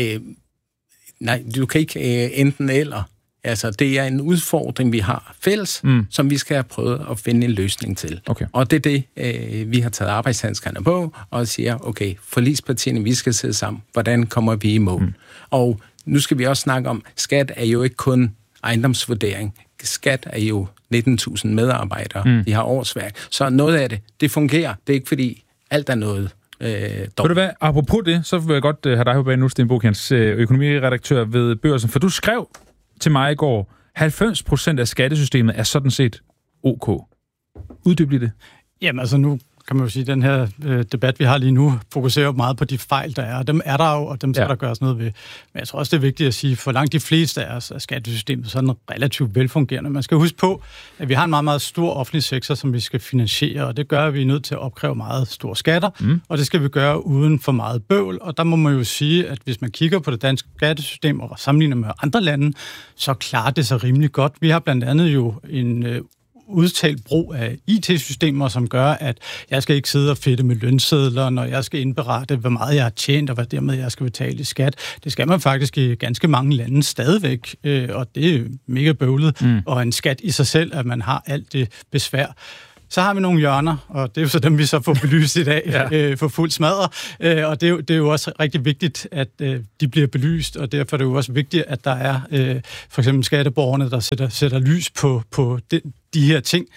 Nej, du kan ikke enten eller. Altså, det er en udfordring, vi har fælles, som vi skal have prøvet at finde en løsning til. Okay. Og det er det, vi har taget arbejdshandskerne på, og siger, okay, forligspartierne, vi skal sidde sammen. Hvordan kommer vi i mål? Og nu skal vi også snakke om, skat er jo ikke kun ejendomsvurdering. Skat er jo 19.000 medarbejdere, de har årsværk. Så noget af det fungerer. Det er ikke fordi, alt er noget Ved du hvad, apropos det, så vil jeg godt have dig på banen nu, Sten Boghans, økonomiredaktør ved Børsen, for du skrev til mig i går, 90% af skattesystemet er sådan set OK. Uddyb lige det. Jamen altså, nu kan man jo sige, den her debat, vi har lige nu, fokuserer meget på de fejl, der er. Dem er der jo, og dem skal der gøres noget ved. Men jeg tror også, det er vigtigt at sige, for langt de fleste af os er skattesystemet sådan relativt velfungerende. Man skal huske på, at vi har en meget, meget stor offentlig sektor, som vi skal finansiere, og det gør, at vi er nødt til at opkræve meget store skatter, og det skal vi gøre uden for meget bøvl. Og der må man jo sige, at hvis man kigger på det danske skattesystem og sammenligner med andre lande, så klarer det sig rimelig godt. Vi har blandt andet jo en udtalt brug af IT-systemer, som gør, at jeg skal ikke sidde og fedte med lønsedler, når jeg skal indberette, hvor meget jeg har tjent, og hvad dermed jeg skal betale i skat. Det skal man faktisk i ganske mange lande stadigvæk, og det er mega bøvlet, og en skat i sig selv, at man har alt det besvær. Så har vi nogle hjørner, og det er jo så dem, vi så får belyst i dag for fuld smadre. Og det er jo også rigtig vigtigt, at de bliver belyst, og derfor er det jo også vigtigt, at der er for eksempel skatteborgerne, der sætter lys på de her ting.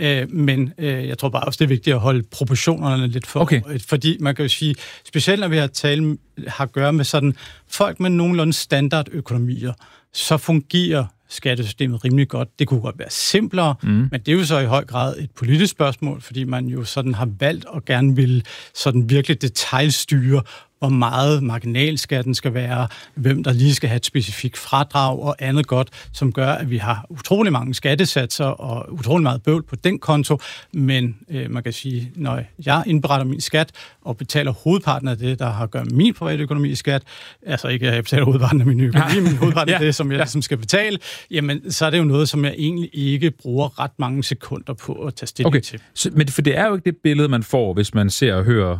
Men jeg tror bare også, det er vigtigt at holde proportionerne lidt for. Okay. Fordi man kan jo sige, specielt når vi har at gøre med sådan folk med nogenlunde standardøkonomier, så fungerer skattesystemet rimelig godt. Det kunne godt være simplere, men det er jo så i høj grad et politisk spørgsmål, fordi man jo sådan har valgt at gerne vil sådan virkelig detailstyre, hvor meget marginalskatten skal være, hvem der lige skal have et specifikt fradrag og andet godt, som gør, at vi har utrolig mange skattesatser og utrolig meget bøvl på den konto, men man kan sige, når jeg indberetter min skat og betaler hovedparten af det, der har at gøre med min private økonomi i skat, altså ikke at jeg betaler hovedparten af min økonomi, men hovedparten af det, som jeg skal betale, jamen så er det jo noget, som jeg egentlig ikke bruger ret mange sekunder på at tage stilling til. Men for det er jo ikke det billede, man får, hvis man ser og hører,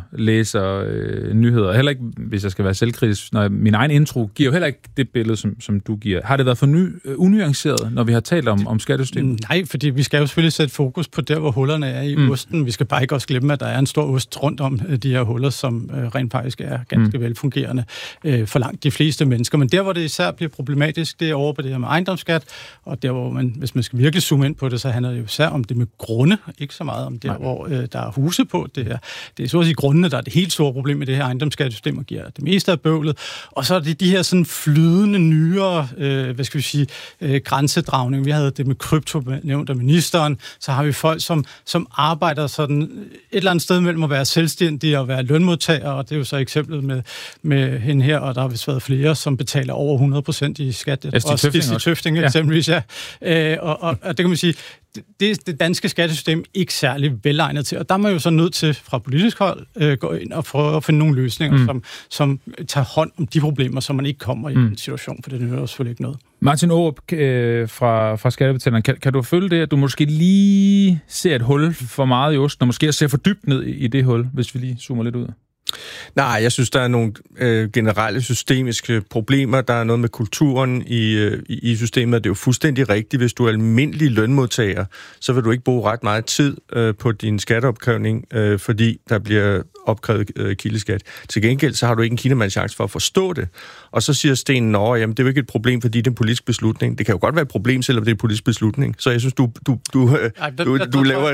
læser nyheder. Heller ikke, hvis jeg skal være selvkritisk, når min egen intro giver jo heller ikke det billede, som du giver. Har det været for unuanceret, når vi har talt om skattesystemet? Nej, fordi vi skal jo selvfølgelig sætte fokus på der, hvor hullerne er i osten. Vi skal bare ikke også glemme, at der er en stor ost rundt om de her huller, som rent faktisk er ganske velfungerende for langt de fleste mennesker. Men der, hvor det især bliver problematisk, det er over på det her med ejendomsskat, og der, hvor man, hvis man skal virkelig zoome ind på det, så handler det jo især om det med grunde, ikke så meget om det, hvor der er huse på. Det er så at sige grundene, der er det helt store problem med det her ejendomsskattesystem, og giver det meste af bøvlet. Og så er det de her sådan flydende, nyere, grænsedragning. Vi havde det med krypto nævnt af ministeren. Så har vi folk, som arbejder sådan et eller andet sted mellem at være selvstændige og være lønmodtager, og det er jo så eksemplet med hende her, og der har vist været flere, som betaler over 100% i skat. Stig Tøfting eksempelvis, og det kan man sige, det danske skattesystem ikke særlig velegnet til, og der er man jo så nødt til fra politisk hold gå ind og prøve at finde nogle løsninger, som tager hånd om de problemer, så man ikke kommer i en situation, for det er jo selvfølgelig ikke noget. Martin Aarup fra Skattebetaleren, kan du følge det, at du måske lige ser et hul for meget i osten, og måske ser for dybt ned i det hul, hvis vi lige zoomer lidt ud? Nej, jeg synes, der er nogle generelle systemiske problemer. Der er noget med kulturen i systemet. Det er jo fuldstændig rigtigt. Hvis du er almindelig lønmodtager, så vil du ikke bruge ret meget tid på din skatteopkrævning, fordi der bliver opkrævet kildeskat. Til gengæld, så har du ikke en kinamands chance for at forstå det. Og så siger Sten, jamen det er jo ikke et problem, fordi det er en politisk beslutning. Det kan jo godt være et problem, selvom det er en politisk beslutning. Så jeg synes, du laver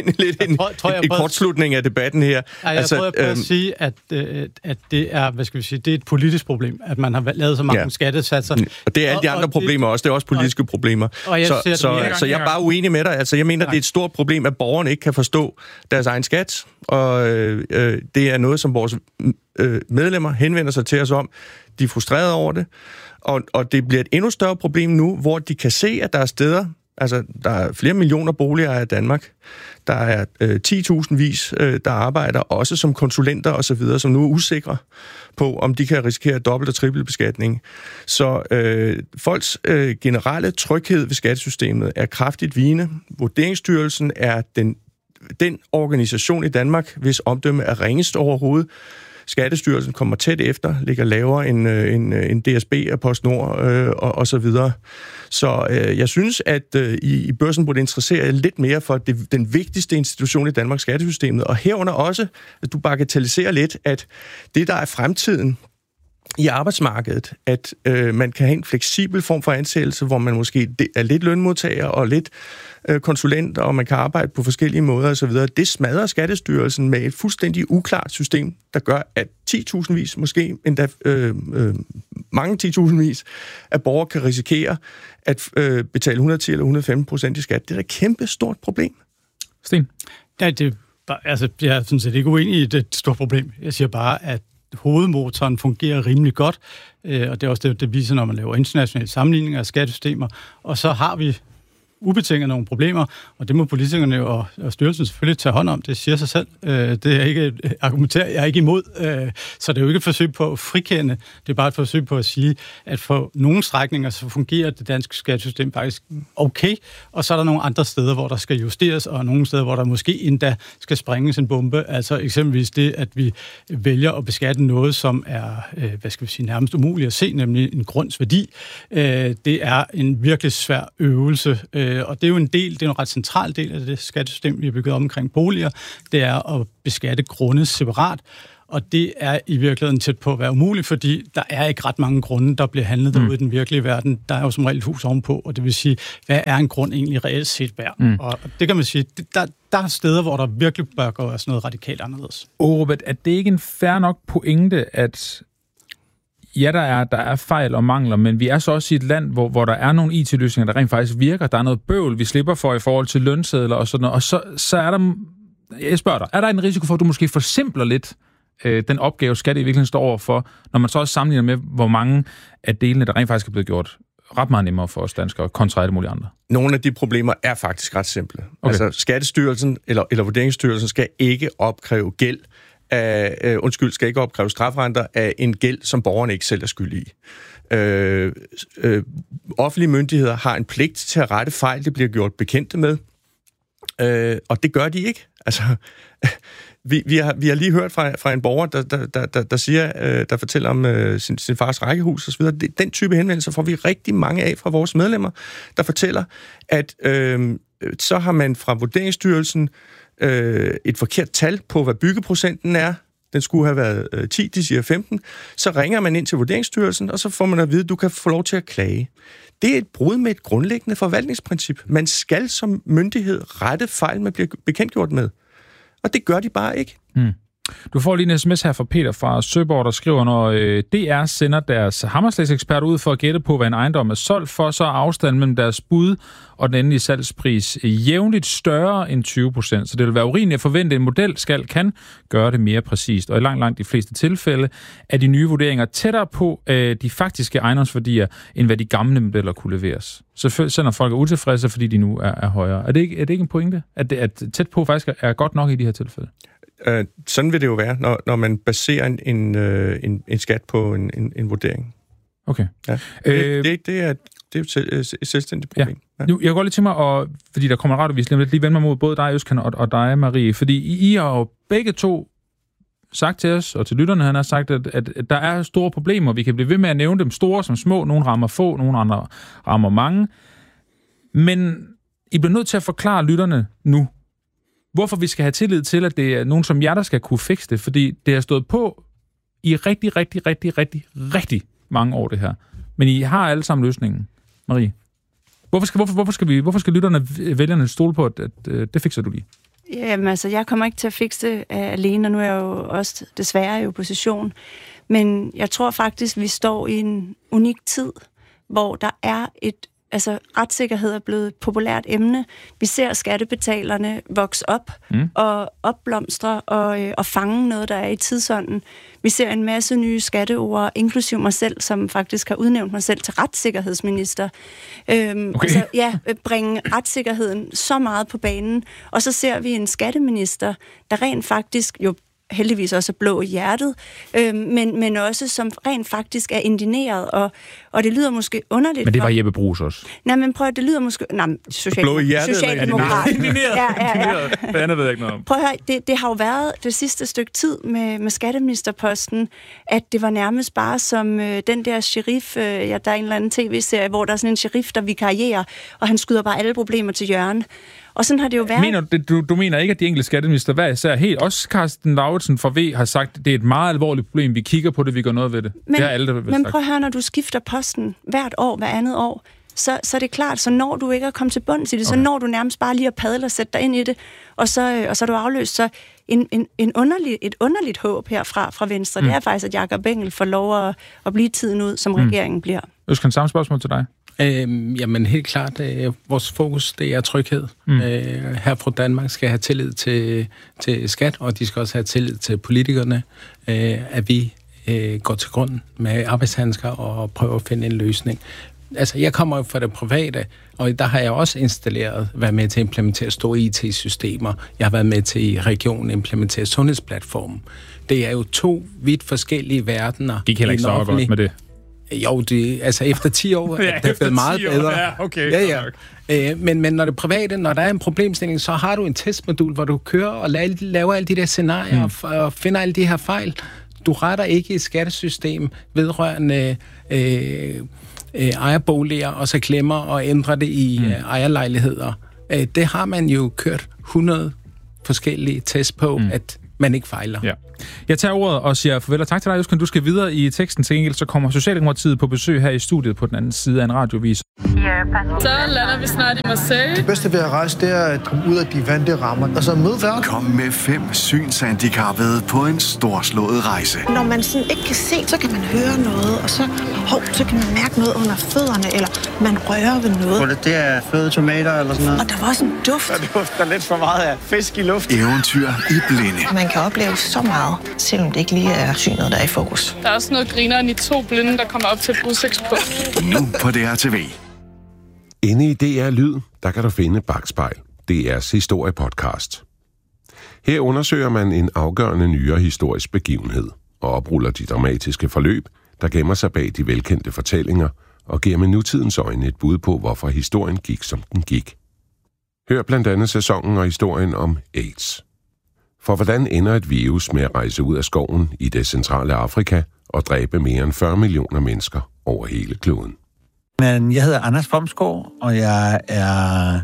en kortslutning af debatten her. Jeg tror at sige, at det er, det er et politisk problem, at man har lavet så mange skattesatser. Og det er alle de andre problemer også. Det er også politiske problemer. Så jeg er bare uenig med dig. Altså, jeg mener, det er et stort problem, at borgerne ikke kan forstå deres egen skat, og det er noget, som vores medlemmer henvender sig til os om. De er frustrerede over det, og det bliver et endnu større problem nu, hvor de kan se, at der er steder, altså der er flere millioner boliger i Danmark, der er 10.000 vis, der arbejder også som konsulenter osv., som nu er usikre på, om de kan risikere dobbelt- og trippelbeskatning. Så folks generelle tryghed ved skattesystemet er kraftigt vigende. Vurderingsstyrelsen er den organisation i Danmark, hvis omdømme er ringest overhovedet. Skattestyrelsen kommer tæt efter, ligger lavere end DSB og PostNord og så videre. Så jeg synes, at i børsen burde interessere lidt mere for den vigtigste institution i Danmarks skattesystemet, og herunder også, at du bagatelliserer lidt, at det, der er fremtiden i arbejdsmarkedet, at man kan have en fleksibel form for ansættelse, hvor man måske er lidt lønmodtager og lidt konsulent, og man kan arbejde på forskellige måder osv. Det smadrer Skattestyrelsen med et fuldstændig uklart system, der gør, at 10.000-vis, måske endda mange 10.000-vis af borgere kan risikere at betale 110 eller 115% i skat. Det er et kæmpe stort problem. Sten? Ja, det Altså, jeg er sådan set ikke uenig i det store problem. Jeg siger bare, at hovedmotoren fungerer rimelig godt, og det er også det viser, når man laver internationale sammenligninger af skattesystemer, og så har vi ubetinget nogle problemer, og det må politikerne og styrelsen selvfølgelig tage hånd om. Det siger sig selv. Det er ikke argumentere, jeg er ikke imod. Så det er jo ikke et forsøg på at frikende. Det er bare et forsøg på at sige, at for nogle strækninger, så fungerer det danske skattesystem faktisk okay, og så er der nogle andre steder, hvor der skal justeres, og nogle steder, hvor der måske endda skal sprænges en bombe. Altså eksempelvis det, at vi vælger at beskatte noget, som er, nærmest umuligt at se, nemlig en grundsværdi. Det er en virkelig svær øvelse, og det er jo det er en ret central del af det skattesystem, vi har bygget omkring boliger, det er at beskatte grunde separat, og det er i virkeligheden tæt på at være umuligt, fordi der er ikke ret mange grunde, der bliver handlet derude i den virkelige verden. Der er jo som regel et hus ovenpå, og det vil sige, hvad er en grund egentlig reelt set værd? Og det kan man sige, der er steder, hvor der virkelig bør gå sådan noget radikalt anderledes. Robert, er det ikke en fair nok pointe, at ja, der er fejl og mangler, men vi er så også i et land, hvor der er nogle IT-løsninger, der rent faktisk virker. Der er noget bøvl, vi slipper for i forhold til lønsedler og sådan noget. Og så er der, jeg spørger dig, er der en risiko for, at du måske forsimpler lidt den opgave, skat i virkeligheden står over for, når man så også sammenligner med, hvor mange af delene, der rent faktisk er blevet gjort ret meget nemmere for os danskere, kontra alle mulige andre? Nogle af de problemer er faktisk ret simple. Okay. Altså, Skattestyrelsen eller Vurderingsstyrelsen skal ikke opkræve gæld skal ikke opkræve strafrenter af en gæld, som borgerne ikke selv er skyld i. Offentlige myndigheder har en pligt til at rette fejl, det bliver gjort bekendte med, og det gør de ikke. Altså, vi har lige hørt fra en borger, der siger, der fortæller om sin fars rækkehus osv. Den type henvendelser får vi rigtig mange af fra vores medlemmer, der fortæller, at så har man fra Vurderingsstyrelsen et forkert tal på, hvad byggeprocenten er. Den skulle have været 10, de siger 15. Så ringer man ind til Vurderingsstyrelsen, og så får man at vide, at du kan få lov til at klage. Det er et brud med et grundlæggende forvaltningsprincip. Man skal som myndighed rette fejl, man bliver bekendtgjort med. Og det gør de bare ikke. Du får lige en sms her fra Peter fra Søborg, der skriver, når DR sender deres hammerslagseksperter ud for at gætte på, hvad en ejendom er solgt for, så er afstanden mellem deres bud og den endelige salgspris jævnligt større end 20%. Så det vil være urimeligt at forvente, at en model kan gøre det mere præcist. Og i langt de fleste tilfælde er de nye vurderinger tættere på de faktiske ejendomsværdier, end hvad de gamle modeller kunne leveres. Selvfølgelig sender folk er utilfredse, fordi de nu er højere. Er det ikke en pointe, at tæt på faktisk er godt nok i de her tilfælde? Sådan vil det jo være, når man baserer en skat på en vurdering. Okay. Ja. Det er jo et selvstændigt problem. Ja. Nu, jeg går lidt til mig, fordi der kommer radiovis lige vende mig mod både dig, Øskan, og dig, Marie, fordi I har jo begge to sagt til os, og til lytterne, han har sagt, at der er store problemer. Vi kan blive ved med at nævne dem, store som små. Nogle rammer få, nogle andre rammer mange. Men I bliver nødt til at forklare lytterne nu, hvorfor vi skal have tillid til, at det er nogen som jer, der skal kunne fikse det, fordi det har stået på i rigtig mange år, det her. Men I har alle sammen løsningen. Marie, hvorfor skal lytterne, vælgerne stole på, at det fikser du lige? Jamen altså, jeg kommer ikke til at fikse det alene, og nu er jeg jo også desværre i opposition. Men jeg tror faktisk, vi står i en unik tid, hvor der er retssikkerhed er blevet et populært emne. Vi ser skattebetalerne vokse op og opblomstre og fange noget, der er i tidsånden. Vi ser en masse nye skatteord, inklusiv mig selv, som faktisk har udnævnt mig selv til retssikkerhedsminister. Bringe retssikkerheden så meget på banen. Og så ser vi en skatteminister, der rent faktisk jo heldigvis også er blå i hjertet, men også som rent faktisk er indigneret, og det lyder måske underligt. Men det var Jeppe Bruus også. Nej, men prøv at det lyder måske... Blå i hjertet? Socialdemokrat. Det andet ved jeg ikke noget om. Prøv at høre, det har jo været det sidste stykke tid med skatteministerposten, at det var nærmest bare som den der sheriff, der er en eller anden tv-serie, hvor der er sådan en sheriff, der vikarierer, og han skyder bare alle problemer til hjørne. Og sådan har det jo været. Du mener ikke, at de enkelte skatteminister hver især helt, også Carsten Lauritsen fra V har sagt, at det er et meget alvorligt problem, vi kigger på det, vi gør noget ved det. Men prøv at høre, når du skifter posten hvert år, hver andet år, så er det klart, så når du ikke er kommet til bunds i det, så når du nærmest bare lige at padle og sætte dig ind i det, og så er du afløst. Så et underligt håb herfra fra Venstre, det er faktisk, at Jakob Engel får lov at blive tiden ud, som regeringen bliver. Øskan, samme spørgsmål til dig. Jamen helt klart, vores fokus, det er tryghed. Her fra Danmark skal have tillid til skat, og de skal også have tillid til politikerne, at vi går til grunden med arbejdshandsker og prøver at finde en løsning. Altså, jeg kommer jo fra det private, og der har jeg også været med til at implementere store IT-systemer. Jeg har været med til i regionen at implementere sundhedsplatformen. Det er jo 2 vidt forskellige verdener. Gik heller ikke så godt med det. Jo, altså efter 10 år er det blevet meget bedre. Ja, okay. Ja. Men når det private, når der er en problemstilling, så har du en testmodul, hvor du kører og laver alle de der scenarier og finder alle de her fejl. Du retter ikke et skattesystem vedrørende ejerboliger, og så glemmer og ændrer det i ejerlejligheder. Det har man jo kørt 100 forskellige tests på, at man ikke fejler. Ja. Jeg tager ordet og siger farvel og tak til dig, Özkan. Du skal videre i teksten. Til gengæld så kommer Socialdemokratiet på besøg her i studiet på den anden side af en radiovis. Så lander vi snart i Marseille. Det bedste ved at rejse, det er at komme ud af de vante rammer, og så møde verden. Kom med 5 synshandicappede på en storslået rejse. Når man sådan ikke kan se, så kan man høre noget, og så kan man mærke noget under fødderne, eller man rører ved noget. Det er fløde tomater eller sådan noget. Og der var også en duft. Der dufter lidt for meget af fisk i luften. Eventyr i blinde. Man kan opleve så meget, selvom det ikke lige er synet, der er i fokus. Der er også noget grineren i 2 blinde, der kommer op til et udsigtspunkt. Nu på DRTV. Inde i DR Lyd, der kan du finde Bakspejl, DR's historiepodcast. Her undersøger man en afgørende nyere historisk begivenhed og opruller de dramatiske forløb, der gemmer sig bag de velkendte fortællinger og giver med nutidens øjne et bud på, hvorfor historien gik, som den gik. Hør blandt andet sæsonen og historien om AIDS. For hvordan ender et virus med at rejse ud af skoven i det centrale Afrika og dræbe mere end 40 millioner mennesker over hele kloden? Men jeg hedder Anders Fomsgaard, og jeg er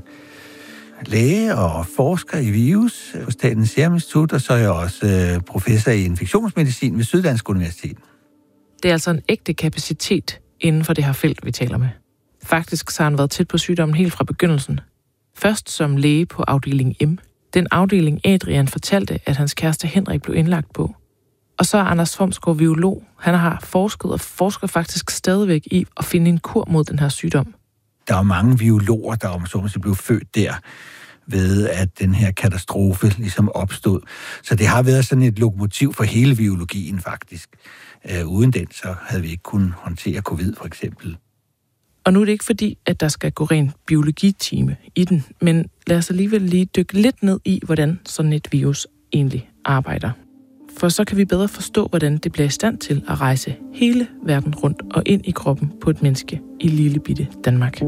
læge og forsker i virus på Statens Serum Institut, og så er jeg også professor i infektionsmedicin ved Syddansk Universitet. Det er altså en ægte kapacitet inden for det her felt, vi taler med. Faktisk så har han været tæt på sygdommen helt fra begyndelsen. Først som læge på afdeling M. Den afdeling Adrian fortalte, at hans kæreste Henrik blev indlagt på. Og så er Anders Fomsgaard biolog. Han har forsket og forsker faktisk stadigvæk i at finde en kur mod den her sygdom. Der er mange biologer, der blev født der, ved at den her katastrofe ligesom opstod. Så det har været sådan et lokomotiv for hele biologien faktisk. Uden den, så havde vi ikke kunnet håndtere covid for eksempel. Og nu er det ikke fordi, at der skal gå ren biologitime i den, men lad os alligevel lige dykke lidt ned i, hvordan sådan et virus egentlig arbejder. For så kan vi bedre forstå, hvordan det bliver i stand til at rejse hele verden rundt og ind i kroppen på et menneske i lille bitte Danmark.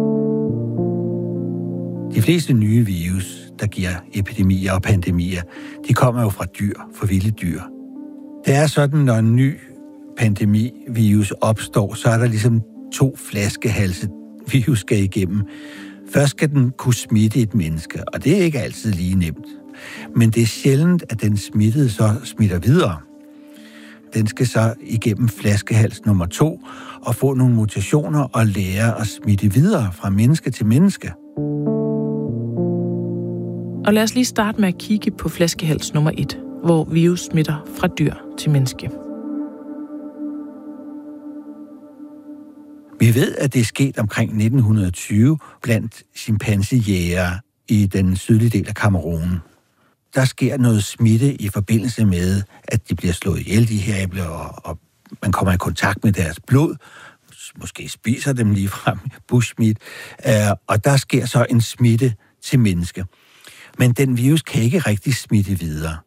De fleste nye virus, der giver epidemier og pandemier, de kommer jo fra dyr, fra vilde dyr. Det er sådan, når en ny pandemivirus opstår, så er der ligesom 2 flaskehalse, virus skal igennem. Først skal den kunne smitte et menneske, og det er ikke altid lige nemt. Men det er sjældent, at den smittede så smitter videre. Den skal så igennem flaskehals nummer 2 og få nogle mutationer og lære at smitte videre fra menneske til menneske. Og lad os lige starte med at kigge på flaskehals nummer 1, hvor virus smitter fra dyr til menneske. Vi ved, at det er sket omkring 1920 blandt chimpansejægere i den sydlige del af Cameroun. Der sker noget smitte i forbindelse med, at de bliver slået ihjel, de her æbler, og man kommer i kontakt med deres blod. Måske spiser dem ligefrem bushmeat. Og der sker så en smitte til menneske. Men den virus kan ikke rigtig smitte videre.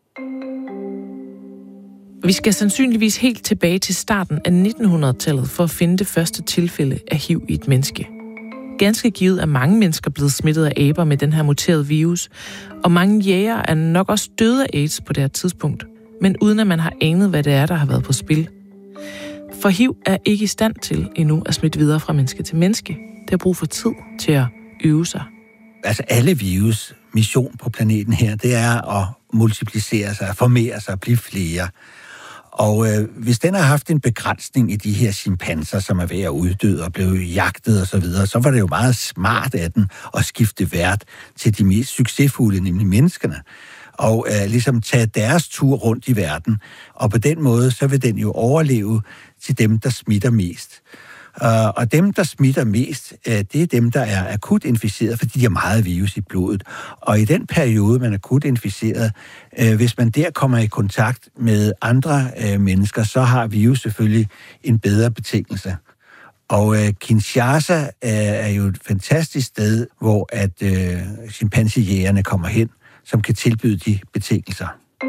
Vi skal sandsynligvis helt tilbage til starten af 1900-tallet for at finde det første tilfælde af HIV i et menneske. Ganske givet er mange mennesker blevet smittet af aber med den her muterede virus, og mange jægere er nok også døde af AIDS på det her tidspunkt, men uden at man har anet, hvad det er, der har været på spil. For HIV er ikke i stand til endnu at smitte videre fra menneske til menneske. Det har brug for tid til at øve sig. Altså alle virus' mission på planeten her, det er at multiplicere sig, formere sig, blive flere. Og hvis den har haft en begrænsning i de her chimpanser, som er ved at uddøde og blive jagtet osv., så var det jo meget smart af den at skifte vært til de mest succesfulde, nemlig menneskerne, og ligesom tage deres tur rundt i verden. Og på den måde, så vil den jo overleve til dem, der smitter mest. Og dem, der smitter mest, det er dem, der er akut inficeret, fordi de har meget virus i blodet. Og i den periode, man er akut inficeret, hvis man der kommer i kontakt med andre mennesker, så har virus selvfølgelig en bedre betingelse. Og Kinshasa er jo et fantastisk sted, hvor at chimpansejægerne kommer hen, som kan tilbyde de betingelser.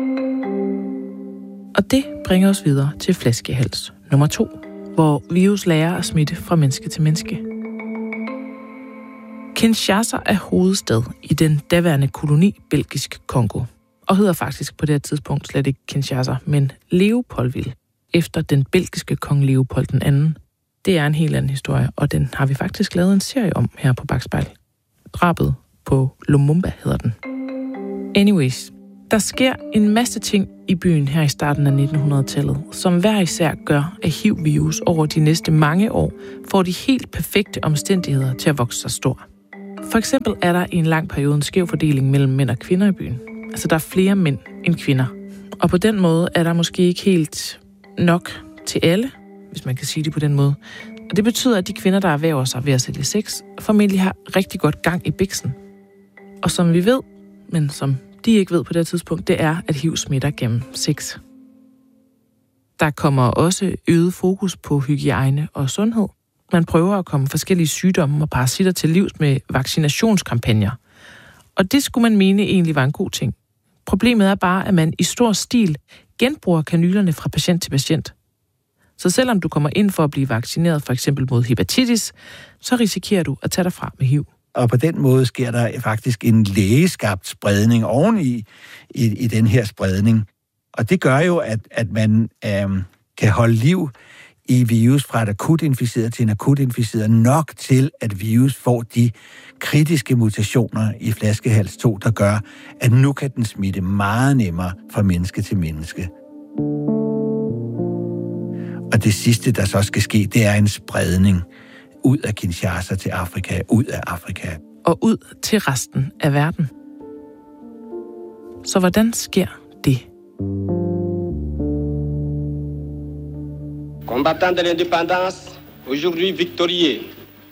Og det bringer os videre til flaskehals nummer 2, hvor virus lærer at smitte fra menneske til menneske. Kinshasa er hovedstad i den daværende koloni Belgisk Kongo, og hedder faktisk på det her tidspunkt slet ikke Kinshasa, men Leopoldville, efter den belgiske kong Leopold den anden. Det er en helt anden historie, og den har vi faktisk lavet en serie om her på Bakspejl. Drabet på Lumumba hedder den. Anyways, der sker en masse ting i byen her i starten af 1900-tallet, som hver især gør, at HIV-virus over de næste mange år får de helt perfekte omstændigheder til at vokse sig stor. For eksempel er der i en lang periode en skæv fordeling mellem mænd og kvinder i byen. Altså der er flere mænd end kvinder. Og på den måde er der måske ikke helt nok til alle, hvis man kan sige det på den måde. Og det betyder, at de kvinder, der erhverver sig ved at sælge sex, formentlig har rigtig godt gang i biksen. Og som vi ved, men som de ikke ved på det tidspunkt, det er, at HIV smitter gennem sex. Der kommer også øget fokus på hygiejne og sundhed. Man prøver at komme forskellige sygdomme og parasitter til livs med vaccinationskampagner. Og det skulle man mene egentlig var en god ting. Problemet er bare, at man i stor stil genbruger kanylerne fra patient til patient. Så selvom du kommer ind for at blive vaccineret for eksempel mod hepatitis, så risikerer du at tage dig fra med HIV. Og på den måde sker der faktisk en lægeskabt spredning oveni i den her spredning. Og det gør jo, at man kan holde liv i virus fra et akut inficeret til en akut inficeret nok til, at virus får de kritiske mutationer i flaskehals 2, der gør, at nu kan den smitte meget nemmere fra menneske til menneske. Og det sidste, der så skal ske, det er en spredning ud af Kinshasa til Afrika, ud af Afrika. Og ud til resten af verden. Så hvordan sker det? Combattant de l'indépendance, aujourd'hui victorieux.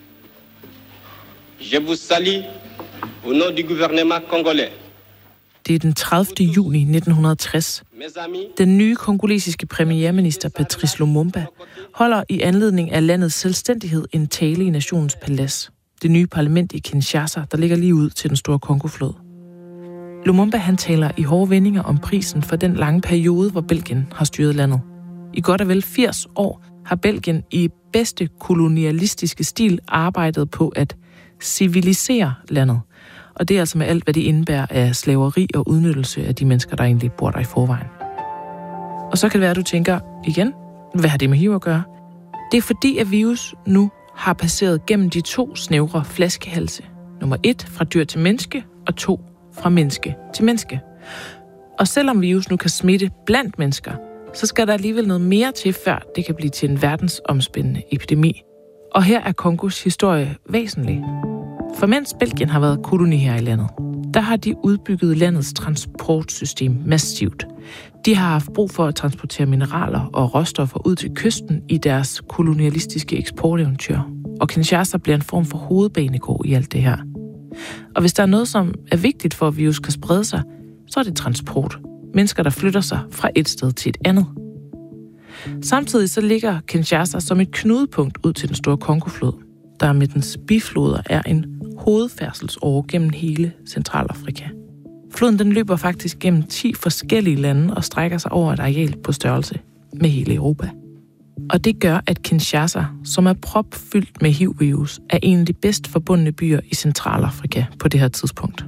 Je vous salue au nom du gouvernement congolais. Det er den 30. juni 1960. Den nye kongolesiske premierminister Patrice Lumumba holder i anledning af landets selvstændighed en tale i nationens palads. Det nye parlament i Kinshasa, der ligger lige ud til den store Kongoflod. Lumumba han taler i hårde vendinger om prisen for den lange periode, hvor Belgien har styret landet. I godt og vel 80 år har Belgien i bedste kolonialistiske stil arbejdet på at civilisere landet. Og det er altså med alt, hvad det indebærer af slaveri og udnyttelse af de mennesker, der egentlig bor der i forvejen. Og så kan det være, at du tænker igen, hvad har det med HIV at gøre? Det er fordi, at virus nu har passeret gennem de 2 snævre flaskehalse. Nummer 1 fra dyr til menneske, og 2 fra menneske til menneske. Og selvom virus nu kan smitte blandt mennesker, så skal der alligevel noget mere til, før det kan blive til en verdensomspændende epidemi. Og her er Kongos historie væsentlig. For mens Belgien har været koloni her i landet, der har de udbygget landets transportsystem massivt. De har haft brug for at transportere mineraler og råstoffer ud til kysten i deres kolonialistiske eksporteventyr. Og Kinshasa bliver en form for hovedbanegård i alt det her. Og hvis der er noget, som er vigtigt for, at virus kan sprede sig, så er det transport. Mennesker, der flytter sig fra et sted til et andet. Samtidig så ligger Kinshasa som et knudepunkt ud til den store Kongoflod, der med dens bifloder er en hovedfærdselsåre gennem hele Centralafrika. Floden den løber faktisk gennem 10 forskellige lande og strækker sig over et areal på størrelse med hele Europa. Og det gør, at Kinshasa, som er propfyldt med HIV-virus, er en af de bedst forbundne byer i Centralafrika på det her tidspunkt.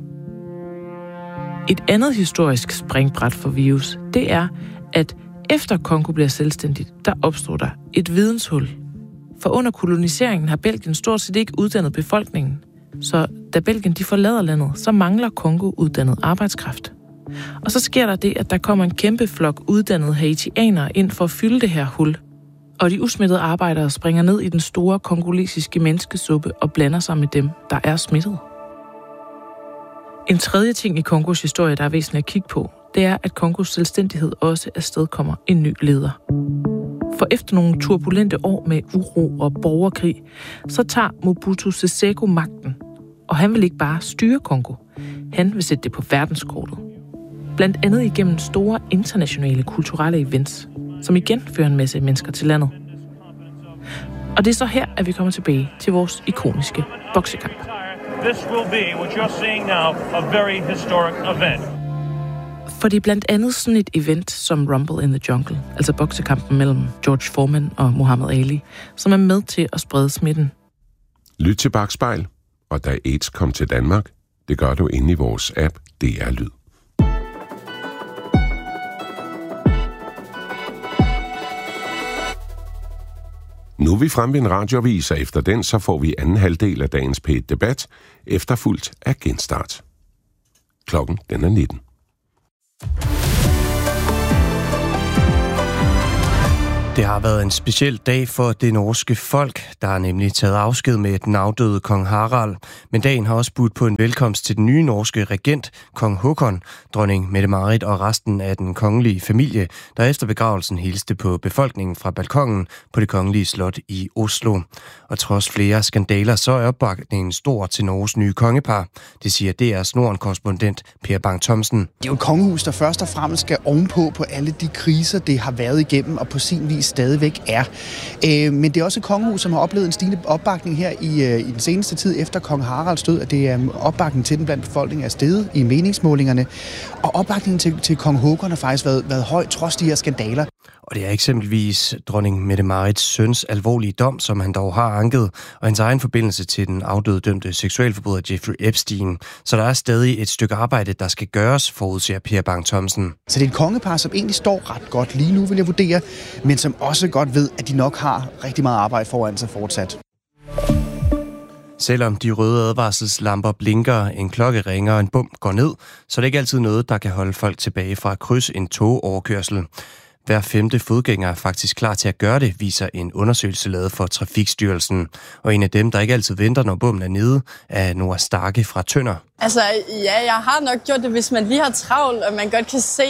Et andet historisk springbræt for virus, det er, at efter Kongo bliver selvstændigt, der opstår der et videnshul. For under koloniseringen har Belgien stort set ikke uddannet befolkningen. Så da Belgien de forlader landet, så mangler Kongo uddannet arbejdskraft. Og så sker der det, at der kommer en kæmpe flok uddannede haitianere ind for at fylde det her hul. Og de usmittede arbejdere springer ned i den store kongolesiske menneskesuppe og blander sig med dem, der er smittet. En tredje ting i Kongos historie, der er væsentligt at kigge på, det er, at Kongos selvstændighed også afstedkommer en ny leder. For efter nogle turbulente år med uro og borgerkrig, så tager Mobutu Sese Seko magten. Og han vil ikke bare styre Kongo. Han vil sætte det på verdenskortet. Blandt andet igennem store internationale kulturelle events, som igen fører en masse mennesker til landet. Og det er så her, at vi kommer tilbage til vores ikoniske boksekamp. This will be what you're seeing now, a very historic event. For det er blandt andet sådan et event som Rumble in the Jungle, altså boksekampen mellem George Foreman og Muhammad Ali, som er med til at sprede smitten. Lyt til Bakspejl, og da AIDS kom til Danmark, det gør du inde i vores app DR Lyd. Nu er vi fremme ved en radioavis, og efter den så får vi anden halvdel af dagens P1-debat, efterfulgt af genstart. Klokken den er 19. Det har været en speciel dag for det norske folk, der har nemlig taget afsked med den afdøde kong Harald. Men dagen har også budt på en velkomst til den nye norske regent, kong Håkon, dronning Mette-Marit og resten af den kongelige familie, der efter begravelsen hilste på befolkningen fra balkongen på det kongelige slot i Oslo. Og trods flere skandaler, så er opbakningen stor til Norges nye kongepar. Det siger DR's Norden-korrespondent Per Bang-Thomsen. Det er jo et kongehus, der først og fremmest skal ovenpå på alle de kriser, det har været igennem og på sin vis stadigvæk er. Men det er også et kongehus, som har oplevet en stigende opbakning her i den seneste tid efter kong Haralds død, at det er opbakningen til den blandt befolkningen er steget i meningsmålingerne. Og opbakningen til kong Håkon har faktisk været høj trods de her skandaler. Og det er eksempelvis dronning Mette-Marits søns alvorlige dom, som han dog har anket, og hans egen forbindelse til den afdøde dømte seksualforbryder Jeffrey Epstein. Så der er stadig et stykke arbejde, der skal gøres, forudser Per Bang-Thomsen. Så det er et kongepar, som egentlig står ret godt lige nu, vil jeg vurdere, men som også godt ved, at de nok har rigtig meget arbejde foran sig fortsat. Selvom de røde advarselslamper blinker, en klokke ringer og en bum går ned, så er det ikke altid noget, der kan holde folk tilbage fra at krydse en togoverkørsel. Hver 5. fodgænger er faktisk klar til at gøre det, viser en undersøgelse lavet for Trafikstyrelsen. Og en af dem, der ikke altid venter, når bommen er nede, er Nora Starke fra Tønder. Altså, ja, jeg har nok gjort det, hvis man lige har travlt, og man godt kan se,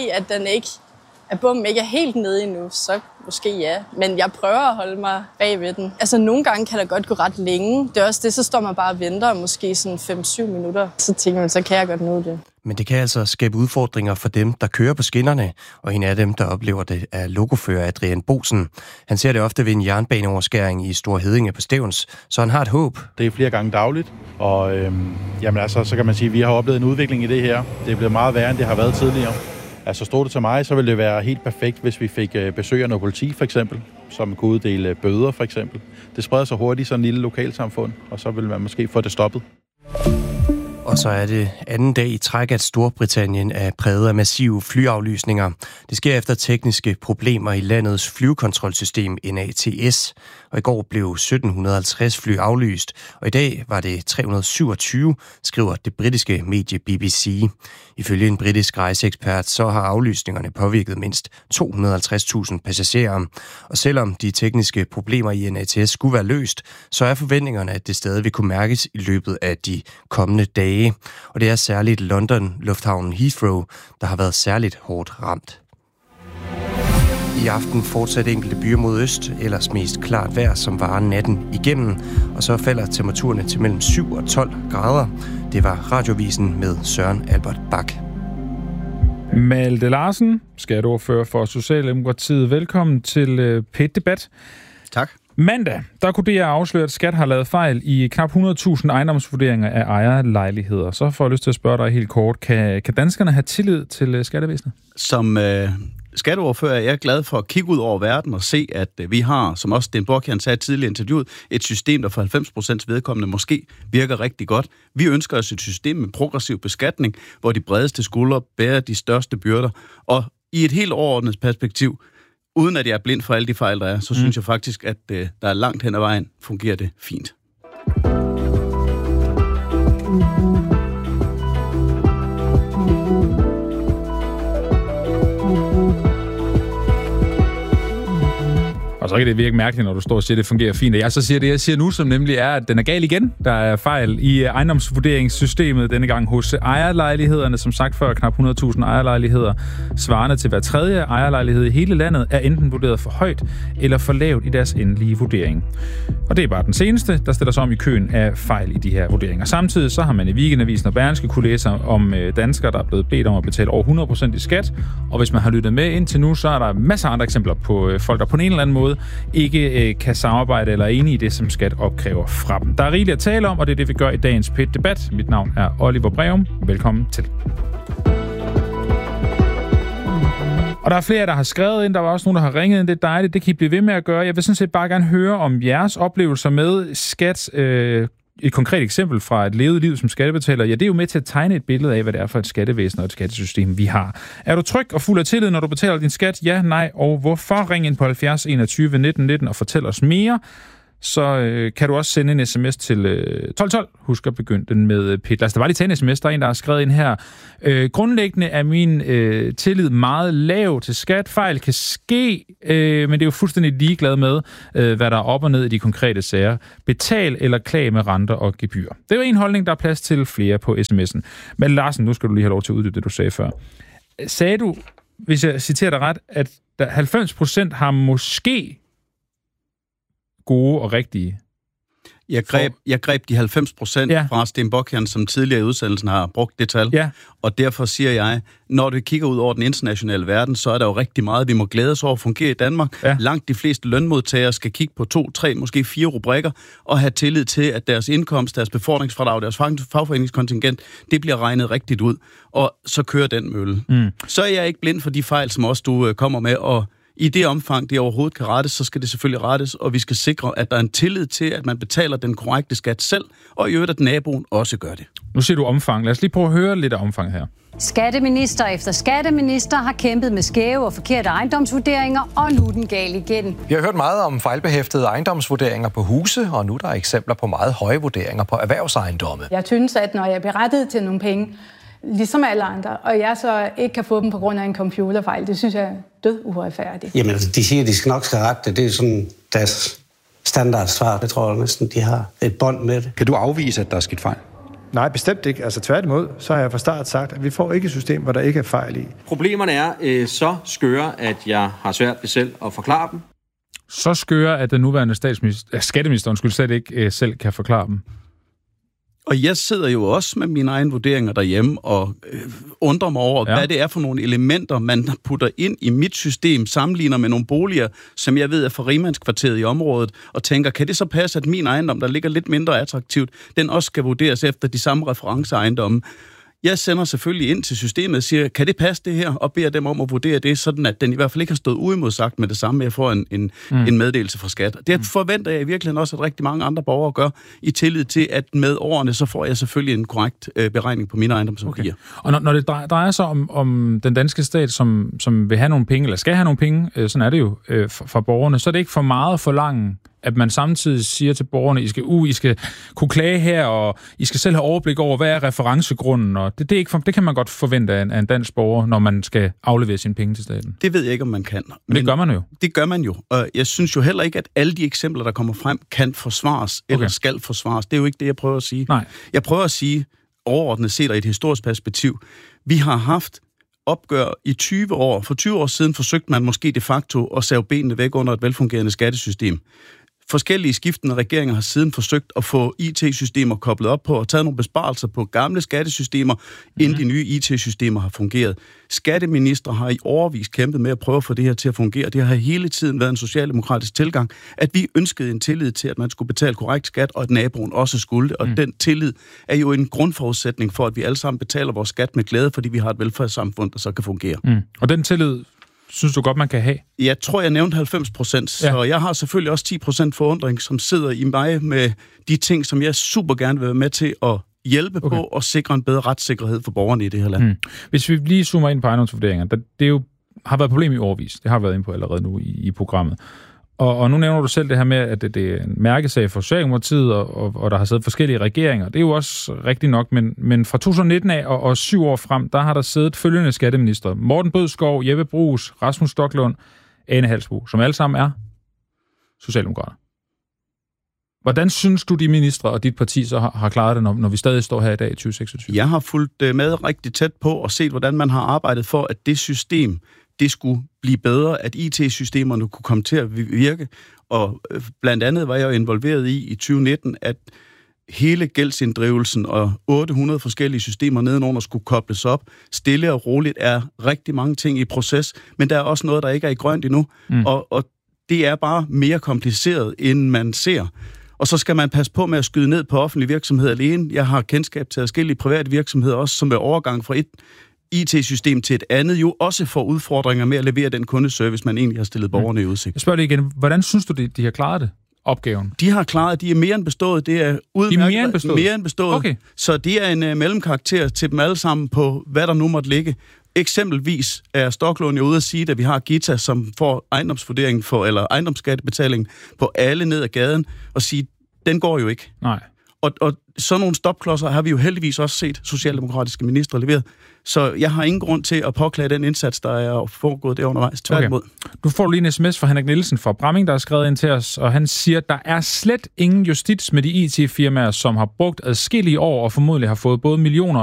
at bommen ikke er helt nede endnu, så måske ja. Men jeg prøver at holde mig bag ved den. Altså, nogle gange kan der godt gå ret længe. Det er også det, så står man bare og venter, måske sådan 5-7 minutter. Så tænker man, så kan jeg godt nå det. Men det kan altså skabe udfordringer for dem, der kører på skinnerne, og en af dem, der oplever det, er lokofører Adrian Bosen. Han ser det ofte ved en jernbaneoverskæring i Store Heddinge på Stevns, så han har et håb. Det er flere gange dagligt, og så kan man sige, at vi har oplevet en udvikling i det her. Det er blevet meget værre, end det har været tidligere. Altså stod det til mig, så ville det være helt perfekt, hvis vi fik besøg af noget politi for eksempel, som kunne uddele bøder for eksempel. Det spreder sig hurtigt i sådan en lille lokalsamfund, og så vil man måske få det stoppet. Og så er det anden dag i træk, at Storbritannien er præget af massive flyaflysninger. Det sker efter tekniske problemer i landets flyvekontrolsystem NATS. Og i går blev 1750 fly aflyst, og i dag var det 327, skriver det britiske medie BBC. Ifølge en britisk rejseekspert, så har aflysningerne påvirket mindst 250.000 passagerer. Og selvom de tekniske problemer i NATS skulle være løst, så er forventningerne, at det stadig vil kunne mærkes i løbet af de kommende dage. Og det er særligt London Lufthavnen Heathrow, der har været særligt hårdt ramt. I aften fortsat enkelte byer mod øst, ellers mest klart vejr, som varer natten igennem, og så falder temperaturerne til mellem 7 og 12 grader. Det var Radiovisen med Søren Albert Bak. Malte Larsen, skatteordfører for Socialdemokratiet. Velkommen til P1-debat. Tak. Mandag, der kunne DR afsløre, at Skat har lavet fejl i knap 100.000 ejendomsvurderinger af ejerlejligheder. Så får jeg lyst til at spørge dig helt kort. Kan danskerne have tillid til skattevæsenet? Som skatteordfører er jeg glad for at kigge ud over verden og se, at vi har, som også Sten Borkjern sagde tidligere i interviewet, et system, der for 90% vedkommende måske virker rigtig godt. Vi ønsker os et system med progressiv beskatning, hvor de bredeste skuldre bærer de største byrder. Og i et helt overordnet perspektiv, uden at jeg er blind for alle de fejl, der er, så synes jeg faktisk, at der er langt hen ad vejen, fungerer det fint. Og Og så kan det virke mærkeligt, når du står og siger, at det fungerer fint. Og jeg så siger det, jeg siger nu, som nemlig er, at den er gal igen. Der er fejl i ejendomsvurderingssystemet, denne gang hos ejerlejlighederne. Som sagt før, knap 100.000 ejerlejligheder, svarende til hver tredje ejerlejlighed i hele landet, er enten vurderet for højt eller for lavt i deres endelige vurdering. Og det er bare den seneste, der stiller sig om i køen af fejl i de her vurderinger. Samtidig så har man i Weekendavisen og Berlingske kunne læse om danskere, der er blevet bedt om at betale over 100% i skat. Og hvis man har lyttet med indtil nu, så er der masser af andre eksempler på folk, der på en eller anden måde ikke kan samarbejde eller er enige i det, som skat opkræver fra dem. Der er rigeligt at tale om, og det er det, vi gør i dagens PET-debat. Mit navn er Oliver Breum. Velkommen til. Og der er flere, der har skrevet ind. Der var også nogen, der har ringet ind. Det er dejligt. Det kan I blive ved med at gøre. Jeg vil sådan set bare gerne høre om jeres oplevelser med skat. Et konkret eksempel fra et levet liv som skattebetaler, ja, det er jo med til at tegne et billede af, hvad det er for et skattevæsen og et skattesystem, vi har. Er du tryg og fuld af tillid, når du betaler din skat? Ja, nej, og hvorfor? Ring ind på 70 21 19 19 og fortæl os mere. Så kan du også sende en sms til 1212. Husk at begynde den med PET. Lad os da bare lige tage en sms. Der er en, der har skrevet ind her. Grundlæggende er min tillid meget lav til skat. Fejl kan ske, men det er jo fuldstændig ligeglad med, hvad der er op og ned i de konkrete sager. Betal eller klag med renter og gebyr. Det er jo en holdning, der er plads til flere på sms'en. Men Larsen, nu skal du lige have lov til at uddybe det, du sagde før. Sagde du, hvis jeg citerer dig ret, at 90% har måske gode og rigtige? Jeg greb de 90% fra Sten Bockian, som tidligere i udsendelsen har brugt det tal. Ja. Og derfor siger jeg, når du kigger ud over den internationale verden, så er der jo rigtig meget, vi må glæde os over at fungere i Danmark. Ja. Langt de fleste lønmodtagere skal kigge på 2, 3, måske 4 rubrikker, og have tillid til, at deres indkomst, deres befordringsfradrag, deres fagforeningskontingent, det bliver regnet rigtigt ud. Og så kører den mølle. Så er jeg ikke blind for de fejl, som også du kommer med, og i det omfang, det overhovedet kan rettes, så skal det selvfølgelig rettes, og vi skal sikre, at der er en tillid til, at man betaler den korrekte skat selv, og i øvrigt, at naboen også gør det. Nu siger du omfang. Lad os lige prøve at høre lidt af omfanget her. Skatteminister efter skatteminister har kæmpet med skæve og forkerte ejendomsvurderinger, og nu er den gal igen. Vi har hørt meget om fejlbehæftede ejendomsvurderinger på huse, og nu er der eksempler på meget høje vurderinger på erhvervsejendomme. Jeg synes, at når jeg er berettiget til nogle penge, ligesom alle andre, og jeg så ikke kan få dem på grund af en computerfejl, det synes jeg er død uretfærdigt. Jamen, de siger, at de skal nok skal rette det. Det er sådan deres standardsvar. Det tror jeg næsten, de har et bånd med det. Kan du afvise, at der er sket fejl? Nej, bestemt ikke. Altså tværtimod, så har jeg fra start sagt, at vi får ikke et system, hvor der ikke er fejl i. Problemerne er så skøre, at jeg har svært ved selv at forklare dem. Så skøre, at den nuværende skatteminister slet ikke selv kan forklare dem. Og jeg sidder jo også med mine egne vurderinger derhjemme og undrer mig over, hvad det er for nogle elementer, man putter ind i mit system, sammenligner med nogle boliger, som jeg ved er fra rigmandskvarteret i området, og tænker, kan det så passe, at min ejendom, der ligger lidt mindre attraktivt, den også skal vurderes efter de samme referenceejendomme? Jeg sender selvfølgelig ind til systemet og siger, kan det passe det her, og beder dem om at vurdere det, sådan at den i hvert fald ikke har stået uimodsagt med det samme, jeg får en meddelelse fra skat. Det forventer jeg i virkeligheden også, at rigtig mange andre borgere gør, i tillid til, at med årene, så får jeg selvfølgelig en korrekt beregning på mine ejendomsværdier. Okay. Og når det drejer sig om den danske stat, som vil have nogle penge, eller skal have nogle penge, sådan er det jo fra borgerne, så er det ikke for meget at forlange, at man samtidig siger til borgerne, I skal kunne klage her, og I skal selv have overblik over, hvad er referencegrunden, og det kan man godt forvente af en dansk borger, når man skal aflevere sine penge til staten. Det ved jeg ikke, om man kan. Men det gør man jo. Det gør man jo, og jeg synes jo heller ikke, at alle de eksempler, der kommer frem, kan forsvares, eller skal forsvares. Det er jo ikke det, jeg prøver at sige. Nej. Jeg prøver at sige, overordnet set og i et historisk perspektiv, vi har haft opgør i 20 år. For 20 år siden forsøgte man måske de facto at save benene væk under et velfungerende skattesystem. Forskellige skiftende regeringer har siden forsøgt at få IT-systemer koblet op på og taget nogle besparelser på gamle skattesystemer, inden de nye IT-systemer har fungeret. Skatteminister har i årevis kæmpet med at prøve at få det her til at fungere. Det har hele tiden været en socialdemokratisk tilgang, at vi ønskede en tillid til, at man skulle betale korrekt skat, og at naboen også skulle det. Og den tillid er jo en grundforudsætning for, at vi alle sammen betaler vores skat med glæde, fordi vi har et velfærdssamfund, der så kan fungere. Og den tillid synes du godt, man kan have? Jeg tror, jeg nævnte 90%, så jeg har selvfølgelig også 10% forundring, som sidder i mig med de ting, som jeg super gerne vil være med til at hjælpe på og sikre en bedre retssikkerhed for borgerne i det her land. Hvis vi lige zoomer ind på ejendomsvurderinger, det jo har været et problem i årevis. Det har været inde på allerede nu i programmet. Og nu nævner du selv det her med, at det er en mærkesag for Socialdemokratiet, og der har siddet forskellige regeringer. Det er jo også rigtigt nok, men fra 2019 af og 7 år frem, der har der siddet følgende skatteminister. Morten Bødskov, Jeppe Bruus, Rasmus Stoklund, Ane Halsboe, som alle sammen er socialdemokrater. Hvordan synes du, de ministre og dit parti så har klaret det, når vi stadig står her i dag i 2026? Jeg har fulgt med rigtig tæt på og set, hvordan man har arbejdet for, at det system, det skulle blive bedre, at IT-systemerne kunne komme til at virke. Og blandt andet var jeg jo involveret i 2019, at hele gældsinddrivelsen og 800 forskellige systemer nedenunder skulle kobles op. Stille og roligt er rigtig mange ting i proces, men der er også noget, der ikke er i grønt endnu. Og det er bare mere kompliceret, end man ser. Og så skal man passe på med at skyde ned på offentlige virksomheder alene. Jeg har kendskab til forskellige private virksomheder også, som er overgang fra et IT-system til et andet, jo også får udfordringer med at levere den kundeservice, man egentlig har stillet borgerne i udsigt. Jeg spørger dig igen, hvordan synes du, de har klaret det? Opgaven? De har klaret, de er mere end bestået. Det er udmærket, mere end bestået. Okay. Så det er en mellemkarakter til dem alle sammen på, hvad der nu måtte ligge. Eksempelvis er Stoklund jo ude at sige, at vi har Gita, som får ejendomsvurdering eller ejendomsskattebetaling på alle ned ad gaden, og sige, den går jo ikke. Nej. Og sådan nogle stopklodser har vi jo heldigvis også set socialdemokratiske ministre leveret. Så jeg har ingen grund til at påklage den indsats, der er foregået der undervejs. Tværtimod. Okay. Du får lige en sms fra Henrik Nielsen fra Bramming, der har skrevet ind til os, og han siger, at der er slet ingen justits med de IT-firmaer, som har brugt adskillige år og formodentlig har fået både millioner